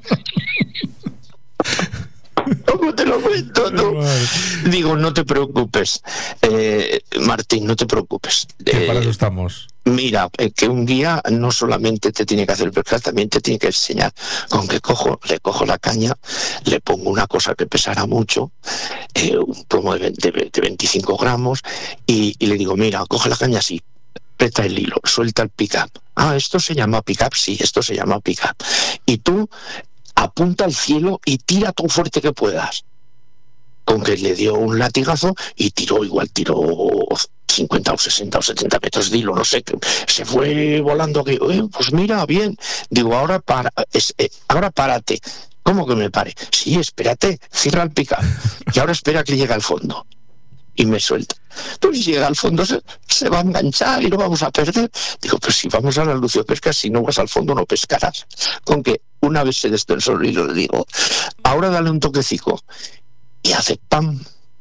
¿Cómo te lo cuento tú? Digo, no te preocupes, eh, Martín, no te preocupes. Eh, para eso estamos. Mira, eh, que un guía no solamente te tiene que hacer pescar, también te tiene que enseñar. Con que cojo, le cojo la caña, le pongo una cosa que pesará mucho, eh, un plomo de, de, de veinticinco gramos, y, y le digo, mira, coge la caña así, aprieta el hilo, suelta el pick-up. Ah, esto se llama pick-up, sí, esto se llama pick-up. Y tú apunta al cielo y tira tan fuerte que puedas. Con que le dio un latigazo y tiró, igual tiró cincuenta o sesenta o setenta metros de hilo, no sé, se fue volando. Que, eh, pues mira, bien. Digo, ahora para, es, eh, ahora párate. ¿Cómo que me pare? Sí, espérate, cierra el pica y ahora espera que llegue al fondo. Y me suelta. Pues si llega al fondo se, se va a enganchar y lo vamos a perder. Digo, pues si vamos a la Lucio Pesca, si no vas al fondo no pescarás. Con que una vez se destensó el hilo, le digo, ahora dale un toquecico. Y hace pam.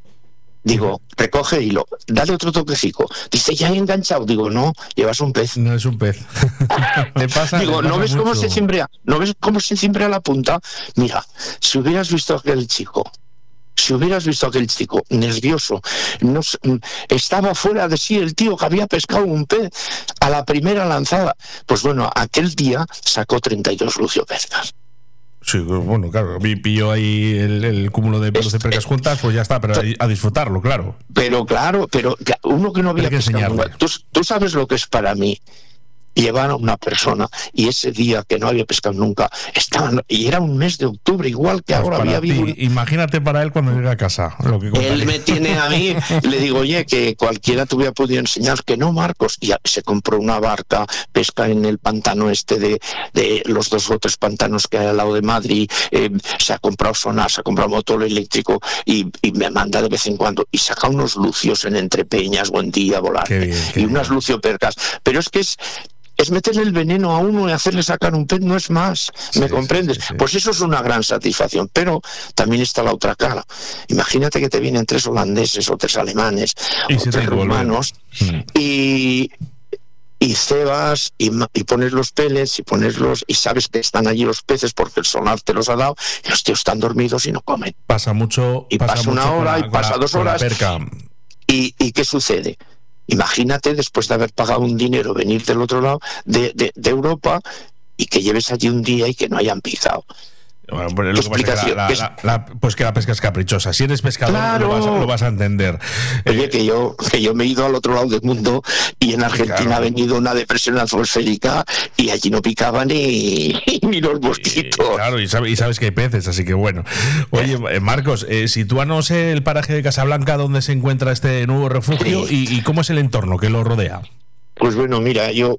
Digo, recoge hilo, dale otro toquecico. Dice, ya he enganchado. Digo, no, llevas un pez. No es un pez. ¿Te pasa, Digo, ¿no ves mucho? Cómo se cimbrea? ¿No ves cómo se cimbrea la punta? Mira, si hubieras visto a aquel chico, si hubieras visto a aquel chico nervioso, no, estaba fuera de sí el tío que había pescado un pez a la primera lanzada. Pues bueno, aquel día sacó treinta y dos Lucio Pescas. Sí, bueno, claro, pilló ahí el, el cúmulo de pelos de pescas juntas, pues ya está, pero a, a disfrutarlo, claro. Pero claro, pero uno que no había pescado, tú, tú sabes lo que es para mí llevar a una persona y ese día que no había pescado nunca estaban, y era un mes de octubre igual que pues ahora había habido un... Imagínate para él cuando llega a casa lo que él me tiene a mí, le digo, oye, que cualquiera te hubiera podido enseñar, que no, Marcos, y se compró una barca, pesca en el pantano este de, de los dos o tres pantanos que hay al lado de Madrid, eh, se ha comprado sonar, se ha comprado motor eléctrico y, y me manda de vez en cuando y saca unos lucios en entrepeñas, buen día, volar, qué bien, qué y unas bien. Luciopercas, pero es que es es meterle el veneno a uno y hacerle sacar un pez, no es más, ¿me sí, comprendes? Sí, sí, sí. Pues eso es una gran satisfacción, pero también está la otra cara. Imagínate que te vienen tres holandeses o tres alemanes y o tres rumanos mm. y, y cebas y, y pones los pellets y pones los, y sabes que están allí los peces porque el sonar te los ha dado y los tíos están dormidos y no comen. Pasa mucho. Y pasa, pasa una hora la, y pasa la, dos horas. Y, ¿Y qué sucede? Imagínate, después de haber pagado un dinero, venir del otro lado de, de, de Europa y que lleves allí un día y que no hayan pisado. Bueno, pues, lo que pasa que la, la, la, la, pues que la pesca es caprichosa. Si eres pescador, claro. lo, vas, lo vas a entender. Oye, eh, que yo que yo me he ido al otro lado del mundo y en Argentina claro. ha venido una depresión atmosférica y allí no picaban ni, ni los mosquitos. Y, claro, y sabes, y sabes que hay peces, así que bueno. Oye, eh, Marcos, eh, sitúanos el paraje de Casablanca donde se encuentra este nuevo refugio sí. y, y cómo es el entorno que lo rodea. Pues bueno, mira, yo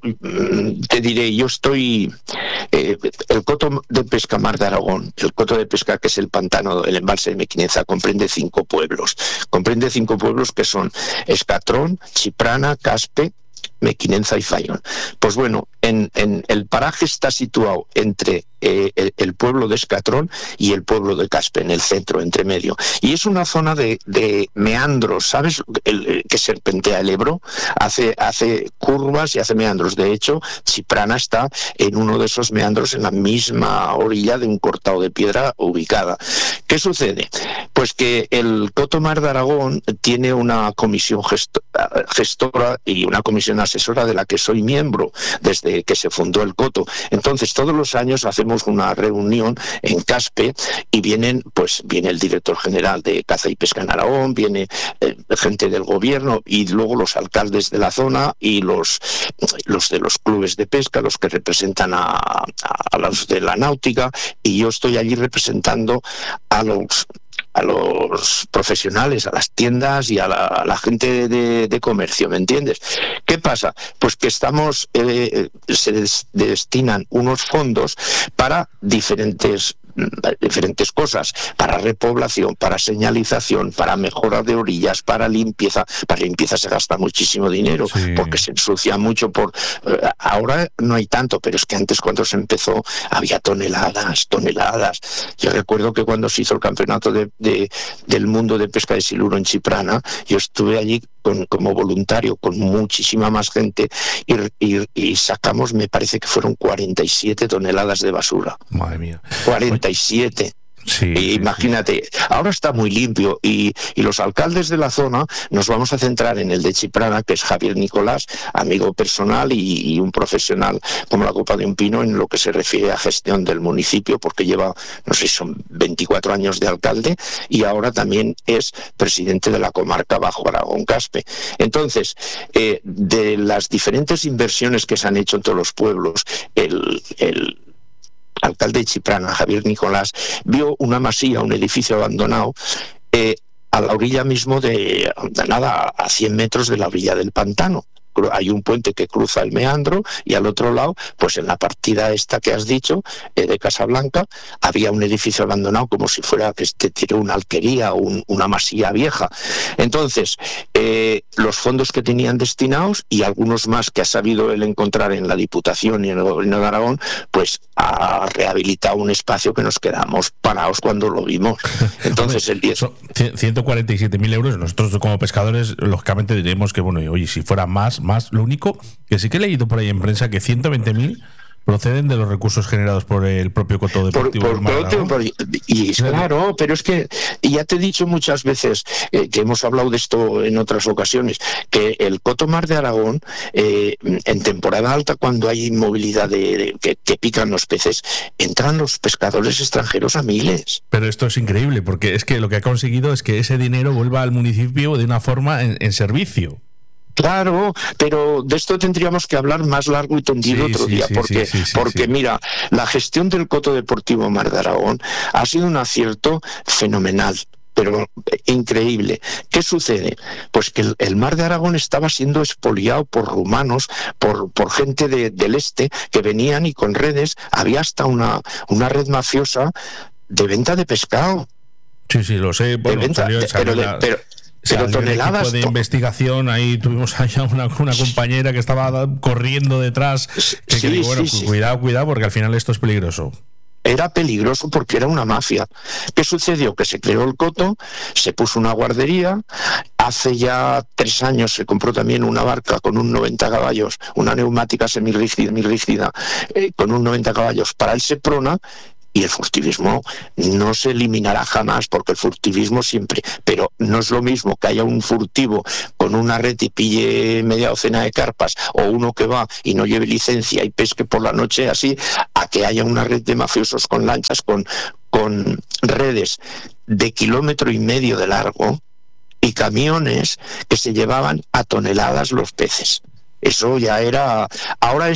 te diré, yo estoy, eh, el coto de pesca Mar de Aragón, el coto de pesca que es el pantano, el embalse de Mequinenza, comprende cinco pueblos, comprende cinco pueblos que son Escatrón, Chiprana, Caspe, Mequinenza y Faión. Pues bueno, en, en el paraje está situado entre eh, el, el pueblo de Escatrón y el pueblo de Caspe, en el centro, entre medio. Y es una zona de, de meandros, ¿sabes? El, el, que serpentea el Ebro, hace, hace curvas y hace meandros. De hecho, Chiprana está en uno de esos meandros, en la misma orilla de un cortado de piedra ubicada. ¿Qué sucede? Pues que el Coto Mar de Aragón tiene una comisión gesto- gestora y una comisión asesora de la que soy miembro desde que se fundó el Coto. Entonces, todos los años hacemos una reunión en Caspe y vienen, pues, viene el director general de Caza y Pesca en Aragón, viene eh, gente del gobierno y luego los alcaldes de la zona y los, los de los clubes de pesca, los que representan a, a, a los de la náutica, y yo estoy allí representando a los a los profesionales, a las tiendas y a la, a la gente de, de comercio, ¿me entiendes? ¿Qué pasa? Pues que estamos, eh, se des, destinan unos fondos para diferentes diferentes cosas, para repoblación, para señalización, para mejora de orillas, para limpieza. Para limpieza se gasta muchísimo dinero, sí, porque se ensucia mucho. Por eh, ahora no hay tanto, pero es que antes, cuando se empezó, había toneladas, toneladas. Yo recuerdo que cuando se hizo el campeonato de, de, del mundo de pesca de siluro en Chiprana, yo estuve allí con, como voluntario con muchísima más gente y, y, y sacamos, me parece que fueron cuarenta y siete toneladas de basura. Madre mía. cuarenta y siete. Sí, y imagínate, sí. Ahora está muy limpio y, y los alcaldes de la zona nos vamos a centrar en el de Chiprana, que es Javier Nicolás, amigo personal y, y un profesional como la copa de un pino en lo que se refiere a gestión del municipio, porque lleva, no sé, son veinticuatro años de alcalde y ahora también es presidente de la comarca Bajo Aragón Caspe. Entonces, eh, de las diferentes inversiones que se han hecho en todos los pueblos, el... el alcalde de Chiprana, Javier Nicolás, vio una masía, un edificio abandonado, eh, a la orilla mismo de, de nada, a cien metros de la orilla del pantano. Hay un puente que cruza el meandro y al otro lado, pues en la partida esta que has dicho, eh, de Casablanca, había un edificio abandonado como si fuera que te tiró una alquería o un, una masía vieja. Entonces, eh, los fondos que tenían destinados y algunos más que ha sabido él encontrar en la Diputación y en el Gobierno de Aragón, pues ha rehabilitado un espacio que nos quedamos parados cuando lo vimos. Entonces, el diez... ciento cuarenta y siete mil euros, nosotros como pescadores, lógicamente diremos que, bueno, oye, si fuera más, más, lo único que sí que he leído por ahí en prensa que ciento veinte mil proceden de los recursos generados por el propio Coto Deportivo. Por, por, por, por, y claro, pero es que ya te he dicho muchas veces eh, que hemos hablado de esto en otras ocasiones, que el Coto Mar de Aragón, eh, en temporada alta, cuando hay movilidad de, de que, que pican los peces, entran los pescadores extranjeros a miles. Pero esto es increíble, porque es que lo que ha conseguido es que ese dinero vuelva al municipio de una forma en, en servicio. Claro, pero de esto tendríamos que hablar más largo y tendido sí, otro sí, día, sí, porque, sí, sí, porque sí. mira, la gestión del Coto Deportivo Mar de Aragón ha sido un acierto fenomenal, pero increíble. ¿Qué sucede? Pues que el, el Mar de Aragón estaba siendo expoliado por rumanos, por, por gente de, del este, que venían y con redes, había hasta una, una red mafiosa de venta de pescado. Sí, sí, lo sé. Bueno, de venta, salió, salió pero, de, la... pero Pero sí, toneladas. Equipo de investigación, ahí tuvimos allá una, una compañera que estaba corriendo detrás. Que, sí, que digo, bueno, sí, sí. cuidado, cuidado, porque al final esto es peligroso. Era peligroso porque era una mafia. ¿Qué sucedió? Que se creó el Coto, se puso una guardería. Hace ya tres años se compró también una barca con un noventa caballos, una neumática semirrígida, semirrígida eh, con un noventa caballos para el Seprona. Y el furtivismo no se eliminará jamás, porque el furtivismo siempre, pero no es lo mismo que haya un furtivo con una red y pille media docena de carpas, o uno que va y no lleve licencia y pesque por la noche así, a que haya una red de mafiosos con lanchas, con, con redes de kilómetro y medio de largo y camiones que se llevaban a toneladas los peces. Eso ya era... Ahora